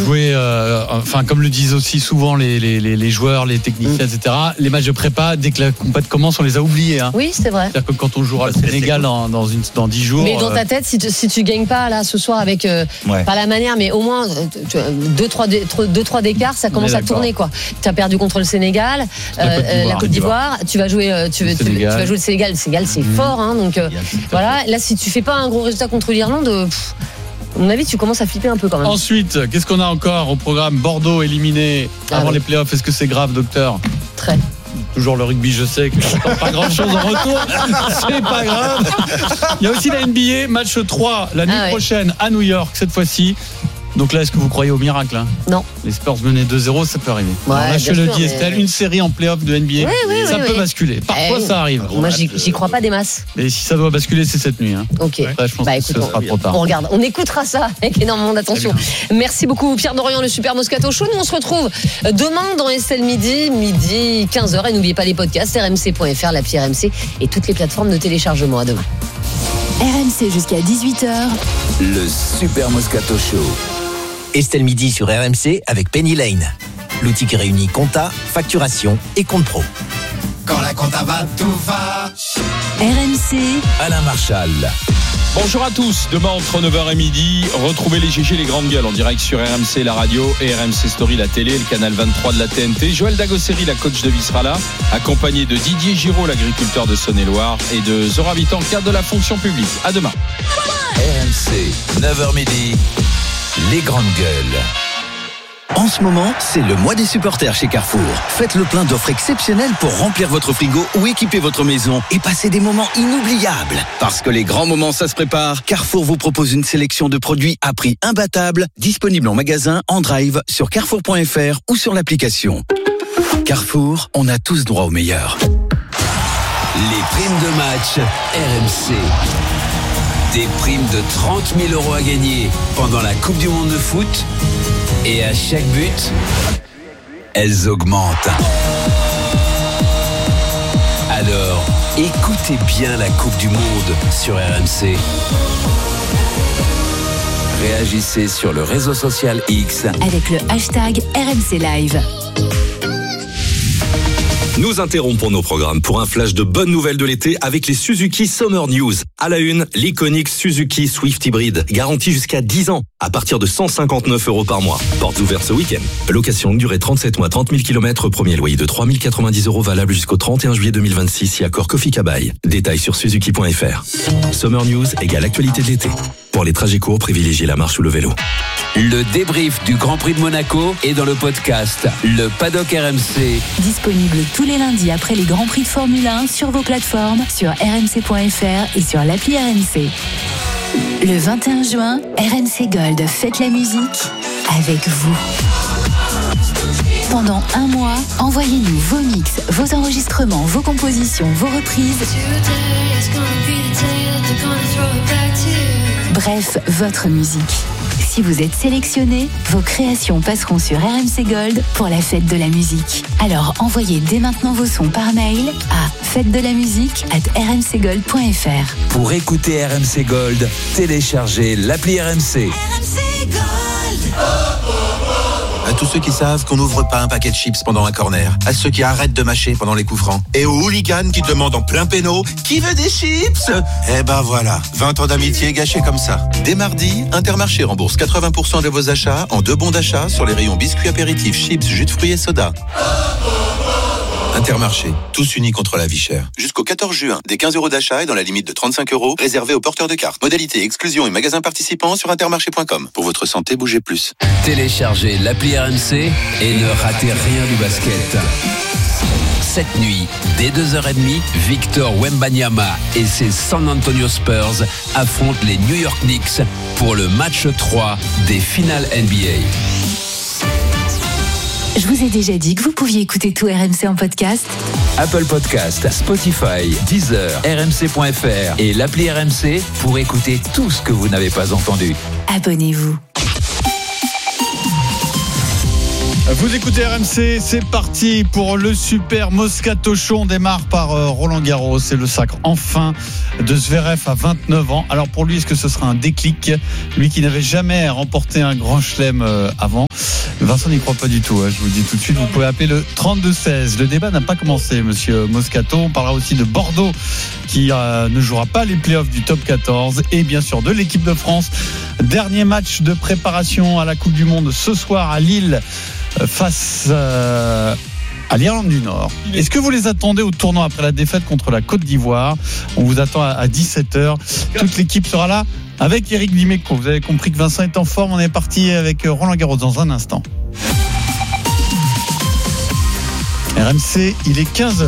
jouer, comme le disent aussi souvent les joueurs, les techniciens, etc., les matchs de prépa, dès que la compète commence, on les a oubliés. Hein. Oui, c'est vrai. C'est-à-dire que quand on jouera le Sénégal dans 10 jours. Mais dans ta tête, si tu gagnes pas là ce soir avec pas la manière, mais au moins 2-3 d'écart, ça commence à tourner quoi. Tu as perdu contre le Sénégal, la Côte d'Ivoire, tu vas jouer le Sénégal. Le Sénégal, c'est fort, hein, donc voilà. Là, si tu fais pas un gros résultat contre l'Irlande. À mon avis, tu commences à flipper un peu quand même. Ensuite, qu'est-ce qu'on a encore au programme? Bordeaux éliminé avant les playoffs. Est-ce que c'est grave, docteur? Très. Toujours le rugby, je sais que je n'entends pas grand-chose en retour. C'est pas grave. Il y a aussi la NBA, match 3 la nuit prochaine à New York, cette fois-ci. Donc là, est-ce que vous croyez au miracle, hein? Non. Les Spurs menaient 2-0, ça peut arriver. Ouais, là, je le dis, Estelle, une série en play-off de NBA, ça peut basculer. Parfois, ça arrive. Moi, j'y crois pas des masses. Mais si ça doit basculer, c'est cette nuit. Hein. Ok. Là, je pense que écoute, ce sera trop tard. On regarde, on écoutera ça avec énormément d'attention. Merci beaucoup, Pierre Dorian, le Super Moscato Show. Nous, on se retrouve demain dans Estelle midi 15h. Et n'oubliez pas les podcasts, rmc.fr, l'appli RMC et toutes les plateformes de téléchargement. À demain. RMC jusqu'à 18h. Le Super Moscato Show. Estelle midi sur RMC avec Penny Lane. L'outil qui réunit compta, facturation et compte pro. Quand la compta va, tout va. RMC. Alain Marchal. Bonjour à tous. Demain entre 9h et midi, retrouvez les GG, les grandes gueules en direct sur RMC la radio et RMC Story la télé, le canal 23 de la TNT. Joël Dagosseri, la coach de vie, sera là, accompagné de Didier Giraud, l'agriculteur de Saône-et-Loire, et de Zora Vitan, cadre de la fonction publique. À demain. RMC, 9h midi, les grandes gueules. En ce moment, c'est le mois des supporters chez Carrefour. Faites le plein d'offres exceptionnelles pour remplir votre frigo ou équiper votre maison et passer des moments inoubliables. Parce que les grands moments, ça se prépare. Carrefour vous propose une sélection de produits à prix imbattable, disponibles en magasin, en drive, sur carrefour.fr ou sur l'application. Carrefour, on a tous droit au meilleur. Les primes de match RMC. Des primes de 30 000 € à gagner pendant la Coupe du Monde de foot. Et à chaque but, elles augmentent. Alors, écoutez bien la Coupe du Monde sur RMC. Réagissez sur le réseau social X avec le hashtag RMC Live. Nous interrompons nos programmes pour un flash de bonnes nouvelles de l'été avec les Suzuki Summer News. À la une, l'iconique Suzuki Swift Hybrid, garantie jusqu'à 10 ans, à partir de 159 € par mois. Portes ouvertes ce week-end. Location durée 37 mois, 30 000 km, premier loyer de 3 090 € valable jusqu'au 31 juillet 2026, si accord Kofi Kabaï. Détails sur suzuki.fr. Summer News égale actualité de l'été. Pour les trajets courts, privilégiez la marche ou le vélo. Le débrief du Grand Prix de Monaco est dans le podcast Le Paddock RMC. Disponible tous les lundis après les Grands Prix de Formule 1 sur vos plateformes, sur rmc.fr et sur l'appli RMC. Le 21 juin, RMC Gold fête la musique avec vous. Pendant un mois, envoyez-nous vos mix, vos enregistrements, vos compositions, vos reprises. Bref, votre musique. Si vous êtes sélectionné, vos créations passeront sur RMC Gold pour la fête de la musique. Alors envoyez dès maintenant vos sons par mail à fête-de-la-musique@rmcgold.fr. Pour écouter RMC Gold, téléchargez l'appli RMC. RMC Gold. À tous ceux qui savent qu'on n'ouvre pas un paquet de chips pendant un corner, à ceux qui arrêtent de mâcher pendant les coups francs, et aux hooligans qui demandent en plein péno « Qui veut des chips ?» Eh ben voilà, 20 ans d'amitié gâchés comme ça. Dès mardi, Intermarché rembourse 80% de vos achats en 2 bons d'achat sur les rayons biscuits apéritifs, chips, jus de fruits et soda. Intermarché, tous unis contre la vie chère. Jusqu'au 14 juin, des 15 € d'achat et dans la limite de 35 € réservés aux porteurs de cartes. Modalité, exclusion et magasins participants sur intermarché.com. Pour votre santé, bougez plus. Téléchargez l'appli RMC et ne ratez rien du basket. Cette nuit, dès 2h30, Victor Wembanyama et ses San Antonio Spurs affrontent les New York Knicks pour le match 3 des finales NBA. Je vous ai déjà dit que vous pouviez écouter tout RMC en podcast. Apple Podcast, Spotify, Deezer, RMC.fr et l'appli RMC pour écouter tout ce que vous n'avez pas entendu. Abonnez-vous. Vous écoutez RMC, c'est parti pour le Super Moscato Show. On démarre par Roland Garros. C'est le sacre enfin de Zverev à 29 ans. Alors pour lui, est-ce que ce sera un déclic ? Lui qui n'avait jamais remporté un grand chelem avant. Vincent n'y croit pas du tout, je vous le dis tout de suite. Vous pouvez appeler le 32-16. Le débat n'a pas commencé, monsieur Moscato. On parlera aussi de Bordeaux qui ne jouera pas les playoffs du top 14 et bien sûr de l'équipe de France. Dernier match de préparation à la Coupe du Monde ce soir à Lille face à l'Irlande du Nord. Est-ce que vous les attendez au tournoi après la défaite contre la Côte d'Ivoire? On vous attend à 17h. Toute l'équipe sera là avec Eric Dimeco. Vous avez compris que Vincent est en forme. On est parti avec Roland Garros dans un instant. RMC, il est 15h.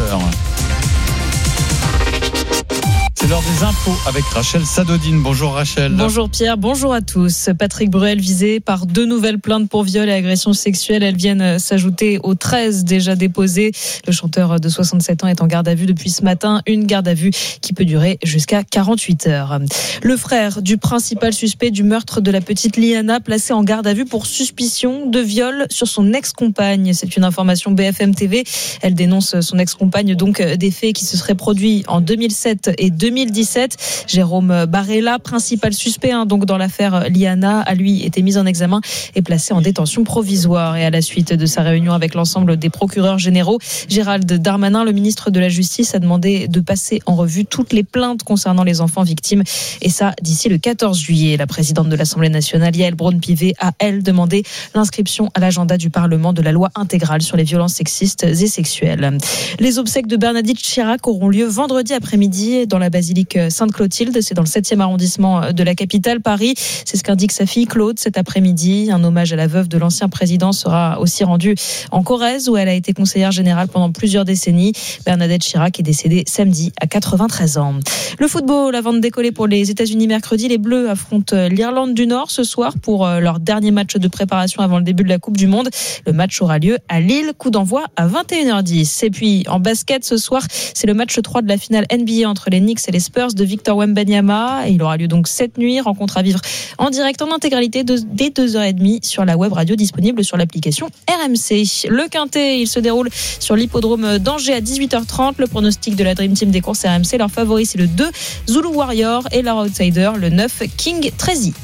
C'est l'heure des infos avec Rachel Sadodine. Bonjour Rachel. Bonjour Pierre, bonjour à tous. Patrick Bruel visé par 2 nouvelles plaintes pour viol et agression sexuelle. Elles viennent s'ajouter aux 13 déjà déposées. Le chanteur de 67 ans est en garde à vue depuis ce matin. Une garde à vue qui peut durer jusqu'à 48 heures. Le frère du principal suspect du meurtre de la petite Liana, placé en garde à vue pour suspicion de viol sur son ex-compagne. C'est une information BFM TV. Elle dénonce son ex-compagne, donc des faits qui se seraient produits en 2007 et 2017. Jérôme Barella, principal suspect donc dans l'affaire Liana, a lui été mis en examen et placé en détention provisoire. Et à la suite de sa réunion avec l'ensemble des procureurs généraux, Gérald Darmanin, le ministre de la Justice, a demandé de passer en revue toutes les plaintes concernant les enfants victimes, et ça d'ici le 14 juillet. La présidente de l'Assemblée nationale, Yaël Braun-Pivet, a elle demandé l'inscription à l'agenda du Parlement de la loi intégrale sur les violences sexistes et sexuelles. Les obsèques de Bernadette Chirac auront lieu vendredi après-midi dans la basilique Sainte-Clotilde, c'est dans le 7e arrondissement de la capitale, Paris. C'est ce qu'indique sa fille Claude cet après-midi. Un hommage à la veuve de l'ancien président sera aussi rendu en Corrèze, où elle a été conseillère générale pendant plusieurs décennies. Bernadette Chirac est décédée samedi à 93 ans. Le football, avant de décoller pour les États-Unis mercredi, les Bleus affrontent l'Irlande du Nord ce soir pour leur dernier match de préparation avant le début de la Coupe du Monde. Le match aura lieu à Lille, coup d'envoi à 21h10. Et puis en basket ce soir, c'est le match 3 de la finale NBA entre les Knicks et les Spurs de Victor Wembanyama. Il aura lieu donc cette nuit. Rencontre à vivre en direct en intégralité dès 2h30 sur la web radio disponible sur l'application RMC. Le Quintet, il se déroule sur l'hippodrome d'Angers à 18h30. Le pronostic de la Dream Team des courses RMC, leur favori c'est le 2 Zulu Warrior et leur outsider le 9 King Trezy.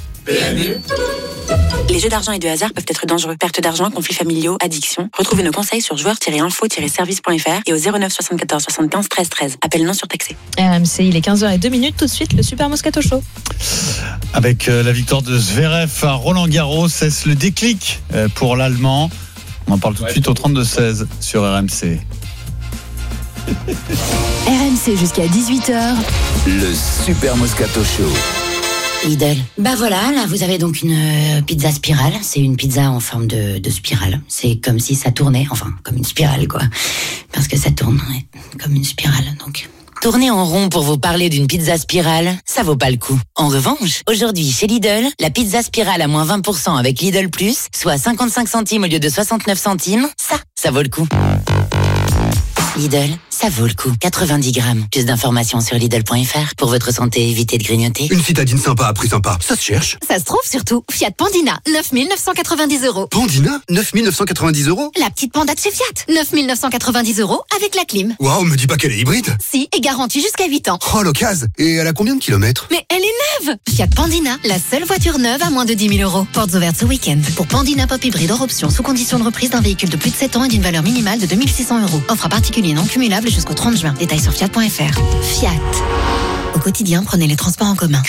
Les jeux d'argent et de hasard peuvent être dangereux. Perte d'argent, conflits familiaux, addiction. Retrouvez nos conseils sur joueurs-info-service.fr et au 09 74 75 13 13. Appel non surtaxé. RMC, il est 15h02. Tout de suite, le Super Moscato Show. Avec la victoire de Zverev à Roland-Garros, est-ce le déclic pour l'Allemand? On en parle tout de suite au 32-16 sur RMC. RMC jusqu'à 18h. Le Super Moscato Show. Lidl. Bah voilà, là vous avez donc une pizza spirale. C'est une pizza en forme de spirale. C'est comme si ça tournait, enfin comme une spirale quoi. Parce que ça tourne, ouais, comme une spirale donc. Tourner en rond pour vous parler d'une pizza spirale, ça vaut pas le coup. En revanche, aujourd'hui chez Lidl, la pizza spirale à moins 20% avec Lidl Plus, soit 55 centimes au lieu de 69 centimes, ça vaut le coup. Lidl, ça vaut le coup. 90 grammes. Plus d'informations sur Lidl.fr. Pour votre santé, évitez de grignoter. Une citadine sympa à prix sympa. Ça se cherche. Ça se trouve surtout. Fiat Pandina, 9 990 €. Pandina, 9 990 €. La petite panda de chez Fiat, 9 990 € avec la clim. Waouh, me dis pas qu'elle est hybride. Si, et garantie jusqu'à 8 ans. Oh, l'occasion. Et elle a combien de kilomètres? Mais elle est neuve. Fiat Pandina, la seule voiture neuve à moins de 10 000 €. Portes ouvertes ce week-end. Pour Pandina Pop Hybride hors option, sous condition de reprise d'un véhicule de plus de 7 ans et d'une valeur minimale de 2 600 €. Offre à particulier non cumulable jusqu'au 30 juin. Détails sur Fiat.fr. Fiat. Au quotidien, prenez les transports en commun.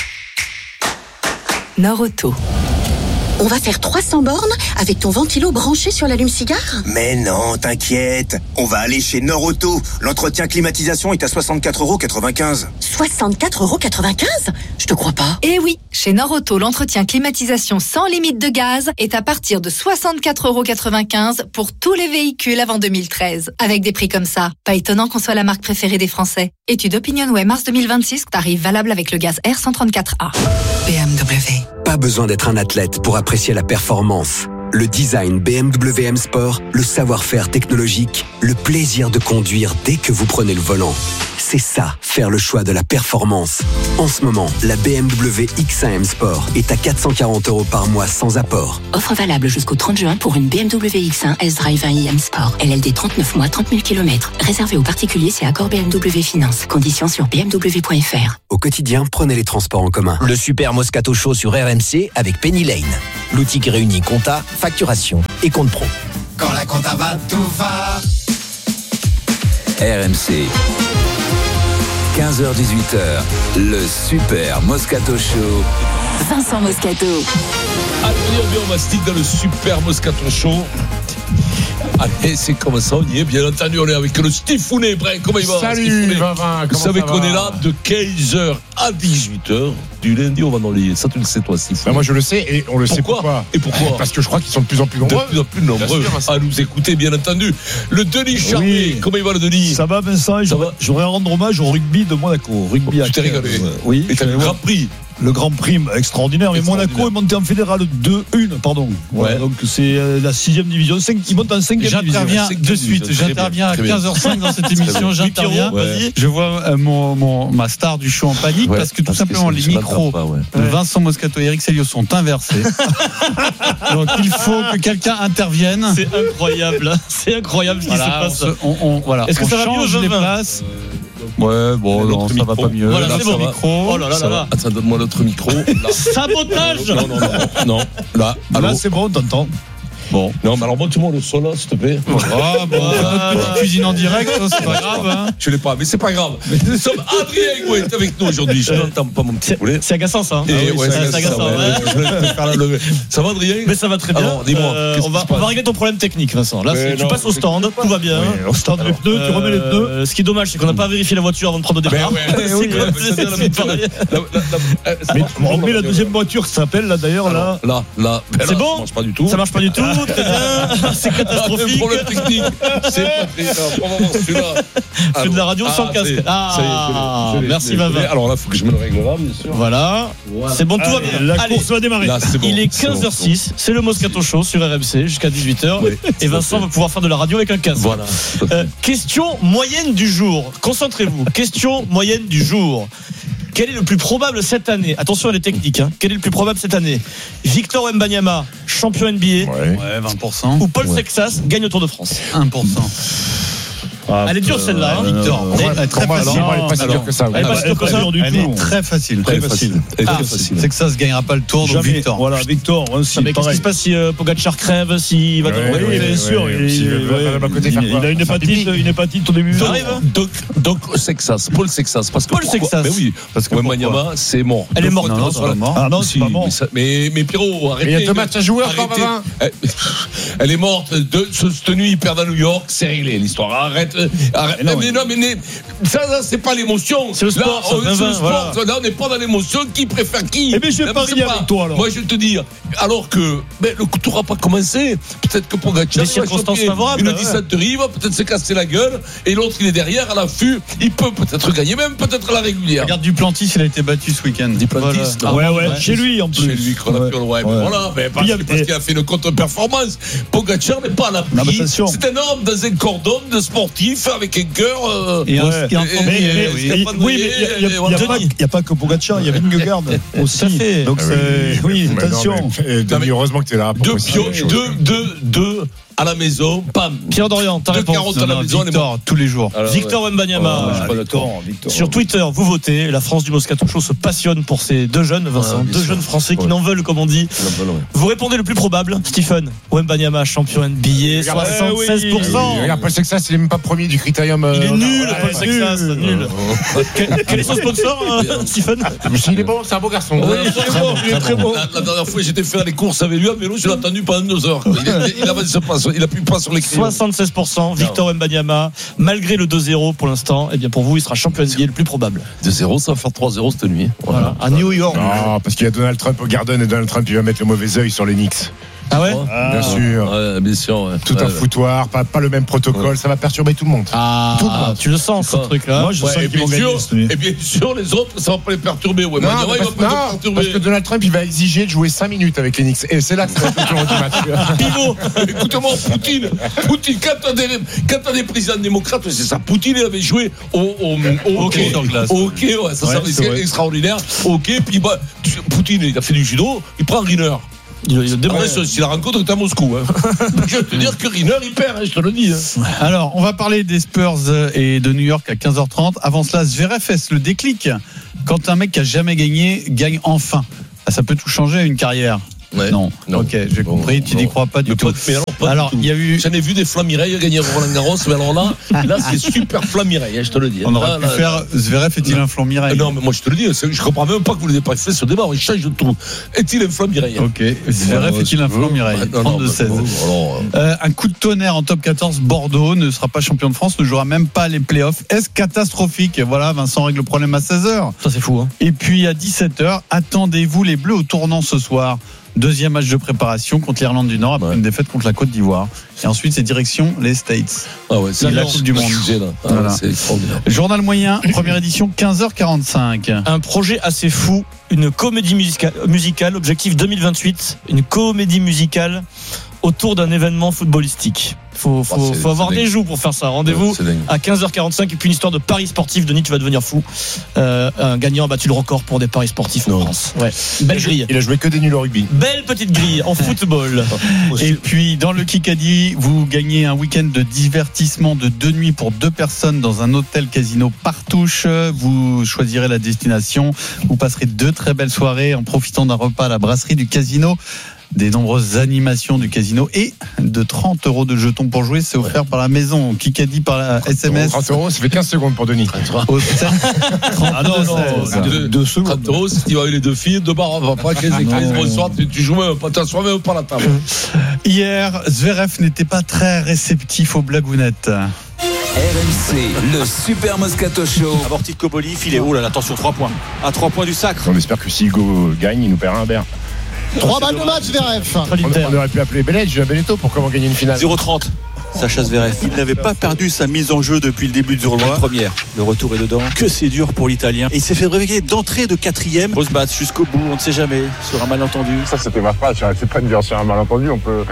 Nord-Auto. On va faire 300 bornes avec ton ventilo branché sur l'allume-cigare? Mais non, t'inquiète. On va aller chez Nord-Auto. L'entretien climatisation est à 64,95 €. 64,95 €? Je te crois pas. Eh oui, chez Nord-Auto, l'entretien climatisation sans limite de gaz est à partir de 64,95 € pour tous les véhicules avant 2013. Avec des prix comme ça, pas étonnant qu'on soit la marque préférée des Français. Étude OpinionWay mars 2026, tarif valable avec le gaz R134A. BMW. Pas besoin d'être un athlète pour apprécier la performance. Le design BMW M Sport, le savoir-faire technologique, le plaisir de conduire dès que vous prenez le volant. C'est ça, faire le choix de la performance. En ce moment, la BMW X1 M Sport est à 440 € par mois sans apport. Offre valable jusqu'au 30 juin pour une BMW X1 S-Drive 1 iM Sport. LLD 39 mois, 30 000 km. Réservé aux particuliers, c'est accord BMW Finance. Conditions sur bmw.fr. Au quotidien, prenez les transports en commun. Le Super Moscato Show sur RMC avec Penny Lane. l'outil qui réunit compta, facturation et compte pro. Quand la compta va, tout va. RMC. 15h-18h, le Super Moscato Show. Vincent Moscato. Allez, on mastique dans le Super Moscato Show. Allez, c'est comme ça, on y est, bien entendu, on est avec le Stifounet. Comment il va? Salut, Vavin, vous savez qu'on est là de 15h à 18h, du lundi au vendredi. Ça, tu le sais, toi, Stifounet. Moi, je le sais, et on le sait pourquoi. Et pourquoi? Parce que je crois qu'ils sont de plus en plus nombreux. De plus en plus nombreux à nous écouter, bien entendu. Le Denis Charvet, comment il va, le Denis? Ça va, Vincent? J'aurais à rendre hommage au rugby de Monaco. Rugby tu t'es régalé? Oui. Et t'as le Grand Prix? Le Grand Prix extraordinaire. Mais Monaco est monté en fédéral 2-1, pardon. Ouais. Donc c'est la 6e division. Ils montent en 5e division. J'interviens de suite. J'interviens à 15h05 dans cette émission. J'interviens. Vas-y. Je vois ma star du show en panique parce que tout simplement les micros de Vincent Moscato et Eric Salio sont inversés. Donc il faut que quelqu'un intervienne. C'est incroyable. C'est incroyable ce qui se passe. Voilà. Est-ce que ça va mieux, change les places? Ouais, bon, non, ça va pas mieux. Voilà, c'est bon. Micro. Oh là là là. Attends, donne-moi l'autre micro. Sabotage. Non. Là, c'est bon, t'entends. Bon. Non, mais alors montre-moi le son là, s'il te plaît. Ah, bon, petite cuisine en direct, c'est pas grave. Hein. Je l'ai pas, mais c'est pas grave. Nous sommes Adrien Gouet avec nous aujourd'hui. Je n'entends pas mon petit poulet. C'est agaçant ça. C'est agaçant. Ça va, Adrien? Mais ça va très bien. Alors, dis-moi. On va régler ton problème technique, Vincent. Là, tu passes au stand, tout va bien. Au stand, les pneus, tu remets les pneus. Ce qui est dommage, c'est qu'on n'a pas vérifié la voiture avant de prendre le départ. Mais on remet la deuxième voiture qui s'appelle là d'ailleurs là. Là. C'est bon? Ça marche pas du tout. Ça marche pas du tout. Très bien. C'est catastrophique. Problème technique. C'est pas très grave. On va voir celui-là. Je fais de la radio sans casque. Ah, merci Vavin. Alors là, il faut que je me le règle là, bien sûr. Voilà. C'est bon, tout va bien. La course va démarrer. Il est 15h06. C'est le Moscato Show sur RMC jusqu'à 18h. Et Vincent va pouvoir faire de la radio avec un casque. Voilà. Question moyenne du jour. Concentrez-vous. Question moyenne du jour. Quel est le plus probable cette année? Attention à les techniques. Quel est le plus probable cette année? Victor Wembanyama, champion NBA. Ouais, 20%. Ou Paul Sexas gagne au Tour de France? 1%. Elle est dure celle-là, Victor. Très facile. Elle est pas si dure que ça. Elle est pas si dure que ça. Elle est très facile. Très facile. C'est que ça ne gagnera pas le Tour, donc Victor. Voilà, Victor. Qu'est-ce qui se passe si Pogacar crève, s'il va dans le... Oui, bien sûr. Il a une hépatite au début. Ça arrive. Donc Sexas, Paul Sexas. Paul Sexas. Mais oui, parce que Wembanyama, c'est mort. Elle est morte. Ah non, c'est pas mort. Mais Pierrot, arrêtez. Il y a 2 matchs à jouer encore, Vavin. Elle est morte. Cette nuit, ils perdent à New York. C'est réglé l'histoire. Arrête. Mais ça, c'est pas l'émotion. C'est le sport. Là, on n'est pas dans l'émotion. Qui préfère qui? Eh bien, je vais parier avec toi alors. Moi, je vais te dire. Alors que le tour n'a pas commencé. Peut-être que Pogacar, les circonstances favorables. Une 17 rive, peut-être se casser la gueule. Et l'autre, il est derrière à l'affût. Il peut peut-être gagner, même peut-être la régulière. Regarde Duplantis, il a été battu ce week-end. Duplantis. Ouais. Chez lui en plus. Chez lui, voilà. Parce qu'il a fait une contre-performance. Pogacar n'est pas à la prise. C'est un homme dans un cordon de sportif avec un cœur. Il n'y a pas que Pogacar, il y a Vingegaard aussi. Donc oui, attention. Heureusement que tu es là. Deux à la maison, pam. Pierre Dorian, ta réponse. À la maison, Victor, tous les jours. Victor Wembanyama. Sur Twitter, vous votez. La France du Moscato Show se passionne pour ces deux jeunes, Vincent, deux jeunes Français qui n'en veulent, comme on dit. Vous répondez le plus probable, Stephen. Wembanyama, champion NBA, 76%. Regarde, Paul Sexas, il n'est même pas premier du critérium. Il est nul, Paul Sexas, nul. Quel est son sponsor, Stephen? Il est bon, c'est un beau garçon. Il est très bon. La dernière fois, j'étais faire les courses avec lui à vélo, je l'ai attendu pendant 2 heures. Il avance pas. Il appuie pas sur les crayons. 76%, Victor Wembanyama, malgré le 2-0 pour l'instant, et bien pour vous, il sera champion NBA le plus probable. 2-0, ça va faire 3-0 cette nuit. Voilà. À New York. Non, parce qu'il y a Donald Trump au Garden et Donald Trump, il va mettre le mauvais œil sur les Knicks. Ah ouais? Bien sûr. Ouais, bien sûr. Ouais. Tout un foutoir, pas le même protocole, ça va perturber tout le monde. Tu le sens ce truc-là? Moi je sens qu'ils vont gagner. Et bien sûr, les autres, ça va pas les perturber. Ouais, parce que Donald Trump, il va exiger de jouer 5 minutes avec les Knicks. Et c'est là que ça va être le du match. Pivot, écoute-moi, Poutine, quand t'as des présidents démocrates, c'est ça. Poutine, il avait joué au hockey sur glace. Au hockey, ouais, ça c'est extraordinaire. Ok, puis Poutine, il a fait du judo, il prend Riner. Si la rencontre est à Moscou, je vais te dire que Riner il perd, je te le dis. Alors, on va parler des Spurs et de New York à 15h30. Avant cela, Zverev, est-ce le déclic quand un mec qui a jamais gagné gagne enfin? Ça peut tout changer à une carrière. Non. Ok, j'ai compris. Tu n'y crois pas du tout. Alors, il y a eu. J'en ai vu des Flamme-Mireille gagner Roland Garros, mais alors là, c'est super Flamme-Mireille, je te le dis. On aurait pu faire Zverev est-il un Flamme-Mireille? Non, mais moi je te le dis, je comprends même pas que vous l'ayez pas fait ce débat. Il change de tout. Est-il un Flamme-Mireille? Ok. Zverev est-il un Flamme-Mireille? 32-16. Un coup de tonnerre en top 14. Bordeaux ne sera pas champion de France, ne jouera même pas les playoffs. Est-ce catastrophique? Voilà, Vincent règle le problème à 16h. Ça, c'est fou. Et puis à 17h, attendez-vous les Bleus au tournant ce soir. Deuxième match de préparation contre l'Irlande du Nord après une défaite contre la Côte d'Ivoire. Et ensuite, c'est direction les States. Ah ouais, c'est la Coupe du Monde. Voilà. C'est extraordinaire. Journal moyen, première édition, 15h45. Un projet assez fou, une comédie musicale, objectif 2028, une comédie musicale autour d'un événement footballistique. Faut avoir des joues pour faire ça. Rendez-vous à 15h45 et puis une histoire de paris sportifs. Denis, tu vas devenir fou. Un gagnant a battu le record pour des paris sportifs en France. Ouais. Belle grille. Il a joué que des nuls au rugby. Belle petite grille en football. Et puis dans le Kikadi, vous gagnez un week-end de divertissement de 2 nuits pour 2 personnes dans un hôtel casino Partouche. Vous choisirez la destination. Vous passerez 2 très belles soirées en profitant d'un repas à la brasserie du casino, des nombreuses animations du casino et de 30 € de jetons pour jouer. C'est offert par la maison. Kikadi par la SMS. 30 €, ça fait 15 secondes pour Denis. Au 7, 30 2 secondes. 30 €, si tu vas avec les 2 filles, 2 barres, on va pas 15 bonsoir, tu joues même pas, t'assois même pas à la table. Hier, Zverev n'était pas très réceptif aux blagounettes. RMC, le Super Moscato Show. Aborti de Koboli, filet. Oh là là, attention, 3 points. À 3 points du sacre. On espère que si Hugo gagne, il nous paiera un verre. 3 balles de match, Zverev. On aurait pu appeler Beledge, Beneteau pour comment gagner une finale. 0,30. Sacha Zverev. Il n'avait pas perdu sa mise en jeu depuis le début du tournoi. Première. Le retour est dedans. Que c'est dur pour l'Italien. Et il s'est fait réveiller d'entrée de 4e. Faut se battre jusqu'au bout. On ne sait jamais. Sur un malentendu. Ça, c'était ma phrase. C'est pas de dire sur un malentendu.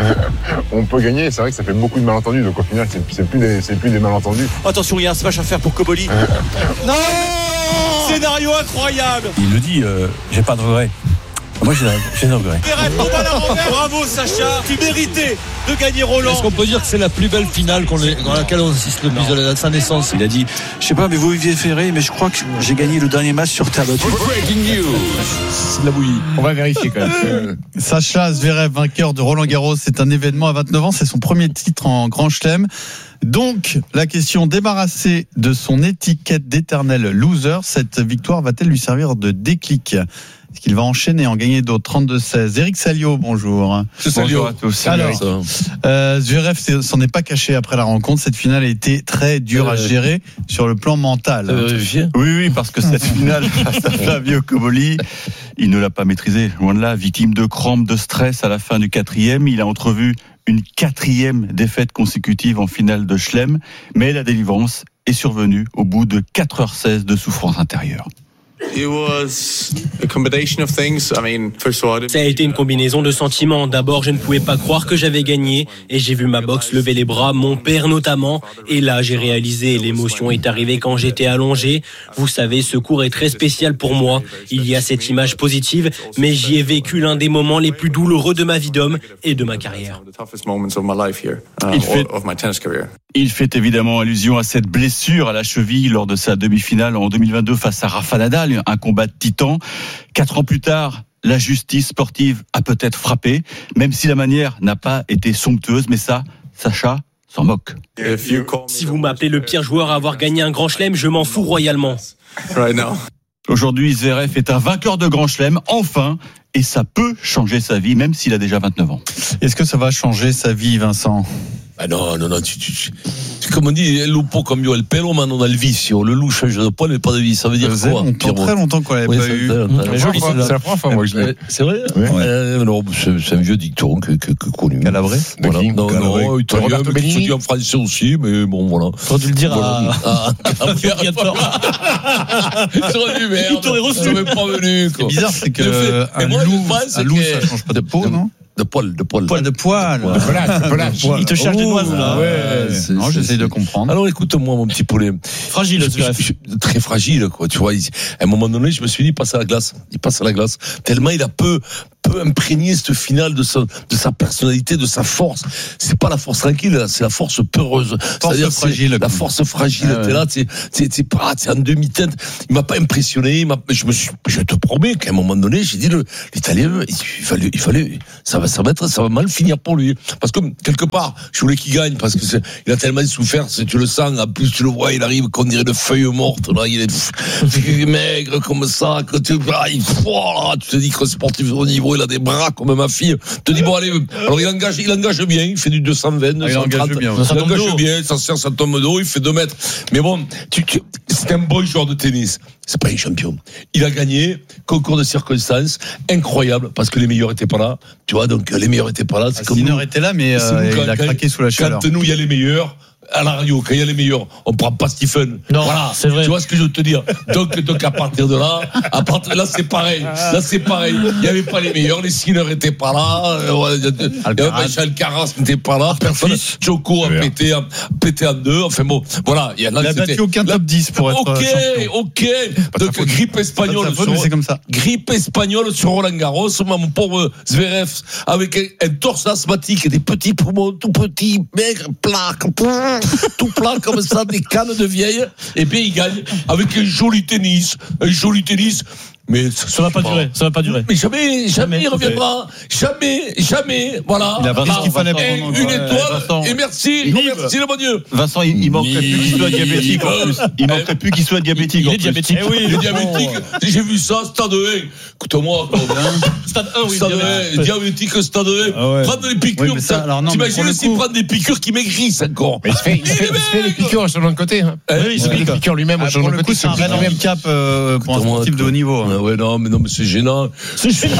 On peut gagner. C'est vrai que ça fait beaucoup de malentendus. Donc au final, c'est plus des malentendus. Attention, il y a un smash à faire pour Koboli. Non! Scénario incroyable. Il le dit, j'ai pas de regret. Moi, j'ai un regret. Bravo Sacha, tu méritais de gagner Roland. Est-ce qu'on peut dire que c'est la plus belle finale dans laquelle on assiste depuis sa naissance? Il a dit, je sais pas, mais vous Olivier Ferré, mais je crois que j'ai gagné le dernier match sur terre battue. Breaking news. C'est de la bouillie. On va vérifier quand même. Sacha Zverev, vainqueur de Roland Garros, c'est un événement à 29 ans, c'est son premier titre en Grand Chelem. Donc, la question, débarrassée de son étiquette d'éternel loser, cette victoire va-t-elle lui servir de déclic? Est-ce qu'il va enchaîner, en gagner d'autres? 32-16. Éric Salio, bonjour. Bonjour à tous. Alors, Zverev s'en est pas caché après la rencontre. Cette finale a été très dure à gérer sur le plan mental. Oui, parce que cette finale face à Flavio Koboli, il ne l'a pas maîtrisée. Loin de là, victime de crampes, de stress à la fin du 4e. Il a entrevu une 4e défaite consécutive en finale de Chelem. Mais la délivrance est survenue au bout de 4h16 de souffrance intérieure. Ça a été une combinaison de sentiments. D'abord, je ne pouvais pas croire que j'avais gagné et j'ai vu ma boxe lever les bras, mon père notamment. Et là, j'ai réalisé, l'émotion est arrivée quand j'étais allongé. Vous savez, ce cours est très spécial pour moi. Il y a cette image positive, mais j'y ai vécu l'un des moments les plus douloureux de ma vie d'homme et de ma carrière. Il fait évidemment allusion à cette blessure à la cheville lors de sa demi-finale en 2022 face à Rafa Nadal, un combat de titan. 4 ans plus tard, la justice sportive a peut-être frappé, même si la manière n'a pas été somptueuse, mais ça, Sacha s'en moque. Si vous m'appelez le pire joueur à avoir gagné un grand chelem, je m'en fous royalement. Aujourd'hui, Zverev est un vainqueur de grand chelem, enfin, et ça peut changer sa vie, même s'il a déjà 29 ans. Est-ce que ça va changer sa vie, Vincent? Ah non, comme on dit, el lupo cambiò el pelo, ma non ha il vizio. Le loup change de poil, mais pas de vie. Ça veut dire quoi? Très longtemps qu'on l'avait pas eu. C'est la première fois, moi, que je l'ai. C'est vrai? Non, c'est un vieux dicton que connu. Calabré? Voilà. Non, italien, mais qui se dit en français aussi, mais bon, voilà. Faut dû le dire à il t'aurait reçu. Ça m'est pas venu, quoi. C'est bizarre, c'est que un loup, ça change pas de peau, non? De poil. De pelage. Il te cherche des noises, là. Non, j'essaye de comprendre. Alors, écoute-moi, mon petit poulet. Fragile, très fragile, quoi. Tu vois, à un moment donné, je me suis dit, il passe à la glace. Tellement il a peu peu imprégner cette finale de sa personnalité, de sa force. C'est pas la force tranquille, c'est la force peureuse. C'est-à-dire fragile. La force fragile. T'es là, c'est en demi-teinte. Il m'a pas impressionné. Je te promets qu'à un moment donné, j'ai dit l'Italien, il fallait, ça va mal finir pour lui. Parce que quelque part, je voulais qu'il gagne parce que il a tellement souffert, tu le sens. En plus, tu le vois, il arrive qu'on dirait une feuille morte. Là, il est maigre comme ça. Tu te dis que le sportif au niveau, il a des bras comme ma fille. Tu te dis bon allez, alors il engage bien, il fait du 220, 230, il engage bien, ça tombe d'eau, il fait 2 mètres. Mais bon, c'est un bon joueur de tennis. C'est pas un champion. Il a gagné, concours de circonstances, incroyable, parce que les meilleurs étaient pas là. Tu vois, donc les meilleurs étaient pas là. C'est comme Sinner était là, mais il a craqué sous la chaleur. Quand nous, il y a les meilleurs, à la radio, quand il y a les meilleurs, on prend pas Stephen. Non, voilà, c'est vrai. Tu vois ce que je veux te dire. Donc à partir de là, c'est pareil. Là, c'est pareil. Il y avait pas les meilleurs, les Sinner étaient pas là. Alcaraz n'était pas là. Personne. Djoko a pété en 2. Enfin bon, voilà. Il a battu aucun top 10 pour être champion. Ok. Donc grippe espagnole. C'est comme ça. Grippe espagnole sur Roland Garros. Mon pauvre Zverev avec un torse asthmatique et des petits poumons, tout petits, maigres, plats. Tout plat comme ça, des cannes de vieille, et bien il gagne avec un joli tennis. Mais ça va pas durer. Mais jamais il reviendra. Jamais. Voilà. Il a ce qu'il fallait une étoile. Et merci le bon Dieu. Vincent, il manquerait plus qu'il soit diabétique en plus. Il manquerait plus qu'il soit diabétique. Il est diabétique. Il est diabétique. J'ai vu ça, stade 1. Écoute-moi. Stade 1, oui. Stade 1. Diabétique, stade 1. Prendre des piqûres. T'imagines s'il prend des piqûres qui maigrissent encore. Mais il fait les piqûres sur l'autre côté. Il fait les piqûres lui-même sur l'autre côté. C'est un vrai handicap pour un sportif de haut niveau. Ouais, non, mais c'est gênant. C'est gênant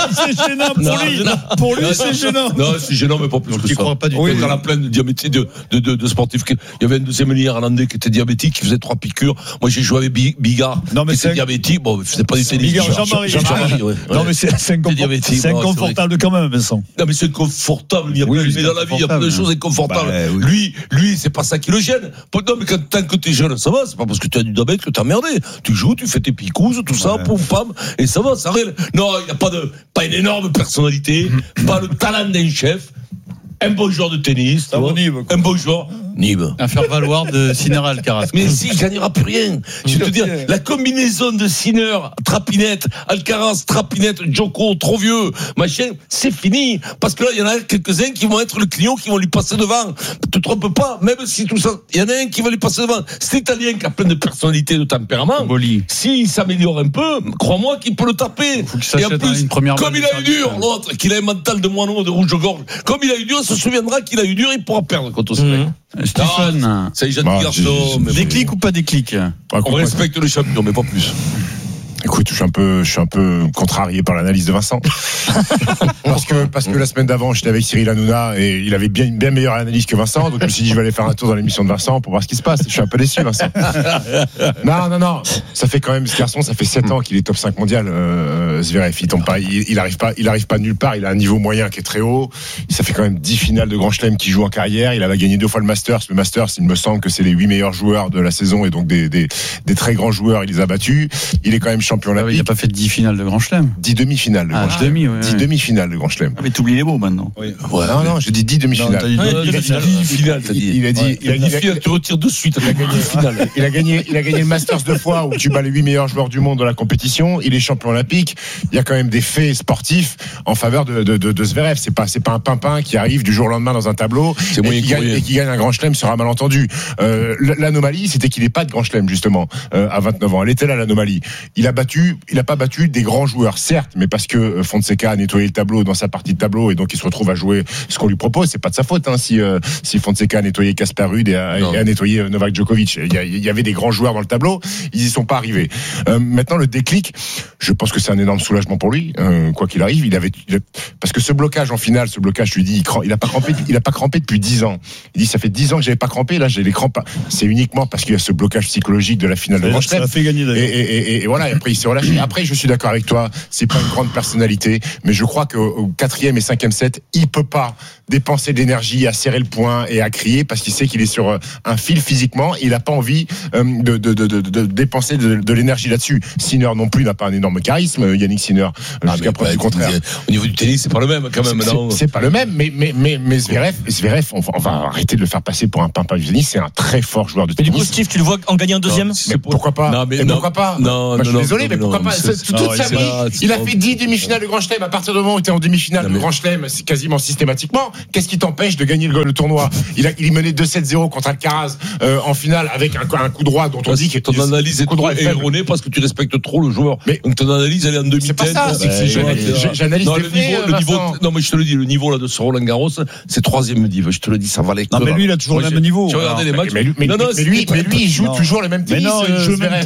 pour lui. C'est gênant. Non, c'est gênant, mais pas plus que ça. Crois pas du tout. Dans la plaine de diabétique de sportifs. Il y avait un deuxième irlandais qui était diabétique, qui faisait 3 piqûres. Moi, j'ai joué avec Bigard. Non, mais c'est diabétique. Bon, c'est pas du tennis. Bigard, Jean-Marie. Non, mais c'est inconfortable quand même, Vincent. Non, mais c'est inconfortable. Mais dans la vie, il y a plein de choses inconfortables. Lui, c'est pas ça qui le gêne. Non, mais tant que t'es jeune, ça va. C'est pas parce que tu as du diabète que t'as merdé. Tu joues, tu fais tes picouses, tout ça, poum, pam. Et ça va, ça règle. Non, il n'y a pas une énorme personnalité, pas le talent d'un chef, un bon joueur de tennis, un bon joueur. Nîmes. Un faire-valoir de Sinner Alcaraz. Mais si, il gagnera plus rien. Je vais te dire, la combinaison de Sinner, Trapinette, Alcaraz, Trapinette, Djoko, trop vieux, machin, c'est fini. Parce que là, il y en a quelques-uns qui vont être le client, qui vont lui passer devant. Te trompe pas, même si tout ça, il y en a un qui va lui passer devant. Cet Italien qui a plein de personnalité, de tempérament, s'il s'améliore un peu, crois-moi qu'il peut le taper. Et en plus, comme il a eu dur, l'autre, qu'il a un mental de moineau, de rouge-gorge, comme il a eu dur, il se souviendra qu'il a eu dur, il pourra perdre contre ce mec. Stephen, c'est un jeune garçon. Déclic ou pas déclic? On respecte le champion, mais pas plus. Écoute, je suis un peu contrarié par l'analyse de Vincent. parce que la semaine d'avant, j'étais avec Cyril Hanouna et il avait une bien meilleure analyse que Vincent. Donc je me suis dit, je vais aller faire un tour dans l'émission de Vincent pour voir ce qui se passe. Je suis un peu déçu, Vincent. Non. Ça fait quand même, ce garçon, ça fait 7 ans qu'il est top 5 mondial, Zverev. Il arrive pas nulle part. Il a un niveau moyen qui est très haut. Ça fait quand même 10 finales de Grand Chelem qu'il joue en carrière. Il a gagné 2 fois le Masters. Le Masters, il me semble que c'est les 8 meilleurs joueurs de la saison et donc des très grands joueurs, il les a battus. Il est quand même champion olympique. Il n'a pas fait 10 finales de Grand Chelem. 10 demi-finales de Grand Chelem. 10 demi-finales de Grand Chelem. Mais t'oublies les mots maintenant. Oui. Ouais, non, j'ai dit 10 demi-finales. 10 finales, t'as dit. Il a dit. Tu retires de suite. Il a gagné le Masters 2 fois où tu bats les 8 meilleurs joueurs du monde dans la compétition. Il est champion olympique. Il y a quand même des faits sportifs en faveur de Zverev. C'est pas un pimpin qui arrive du jour au lendemain dans un tableau et qui gagne un Grand Chelem sur un malentendu. L'anomalie, c'était qu'il n'ait pas de Grand Chelem justement à 29 ans. Elle était là l'anomalie. Il a pas battu des grands joueurs, certes, mais parce que Fonseca a nettoyé le tableau dans sa partie de tableau et donc il se retrouve à jouer ce qu'on lui propose. C'est pas de sa faute si Fonseca a nettoyé Casper Ruud et a nettoyé Novak Djokovic. Il y avait des grands joueurs dans le tableau, ils y sont pas arrivés. Maintenant le déclic, je pense que c'est un énorme soulagement pour lui, quoi qu'il arrive. Parce que ce blocage en finale, je lui dis, il a pas crampé depuis 10 ans. Il dit ça fait 10 ans que j'avais pas crampé, là j'ai les crampes. C'est uniquement parce qu'il y a ce blocage psychologique de la finale de Grand Chelem. Ça a fait gagner d'ailleurs. Et voilà, après il s'est relâché. Après, je suis d'accord avec toi, c'est pas une grande personnalité, mais je crois qu'au 4e et 5e set, il peut pas dépenser de l'énergie à serrer le poing et à crier parce qu'il sait qu'il est sur un fil physiquement. Il a pas envie de dépenser de l'énergie là-dessus. Sinner non plus n'a pas un énorme charisme. Yannick Sinner, jusqu'à preuve du contraire. Au niveau du tennis, c'est pas le même quand même. C'est pas le même, mais Zverev, on va arrêter de le faire passer pour un pimpin du tennis. C'est un très fort joueur de tennis. Mais du coup, Steve, tu le vois en gagner un deuxième? Pourquoi pas? Pourquoi pas? Je suis désolé, mais pourquoi pas? Toute sa vie, il a fait 10 demi-finales de Grand Chelem. À partir du moment où tu es en demi-finale de Grand Chelem, c'est quasiment systématiquement. Qu'est-ce qui t'empêche de gagner le tournoi? Il menait 2-7-0 contre Alcaraz en finale avec un coup droit dont on dit que ton analyse est trop erronée parce que tu respectes trop le joueur. Donc ton analyse elle est en demi-teinte. C'est pas ça. J'analyse le niveau. Non mais je te le dis, le niveau là de ce Roland Garros, c'est 3e div. Je te le dis, ça valait. Non mais lui il a toujours le même niveau. Tu regardais les matchs. Mais lui il joue toujours le même tennis. Mais non, il joue le même.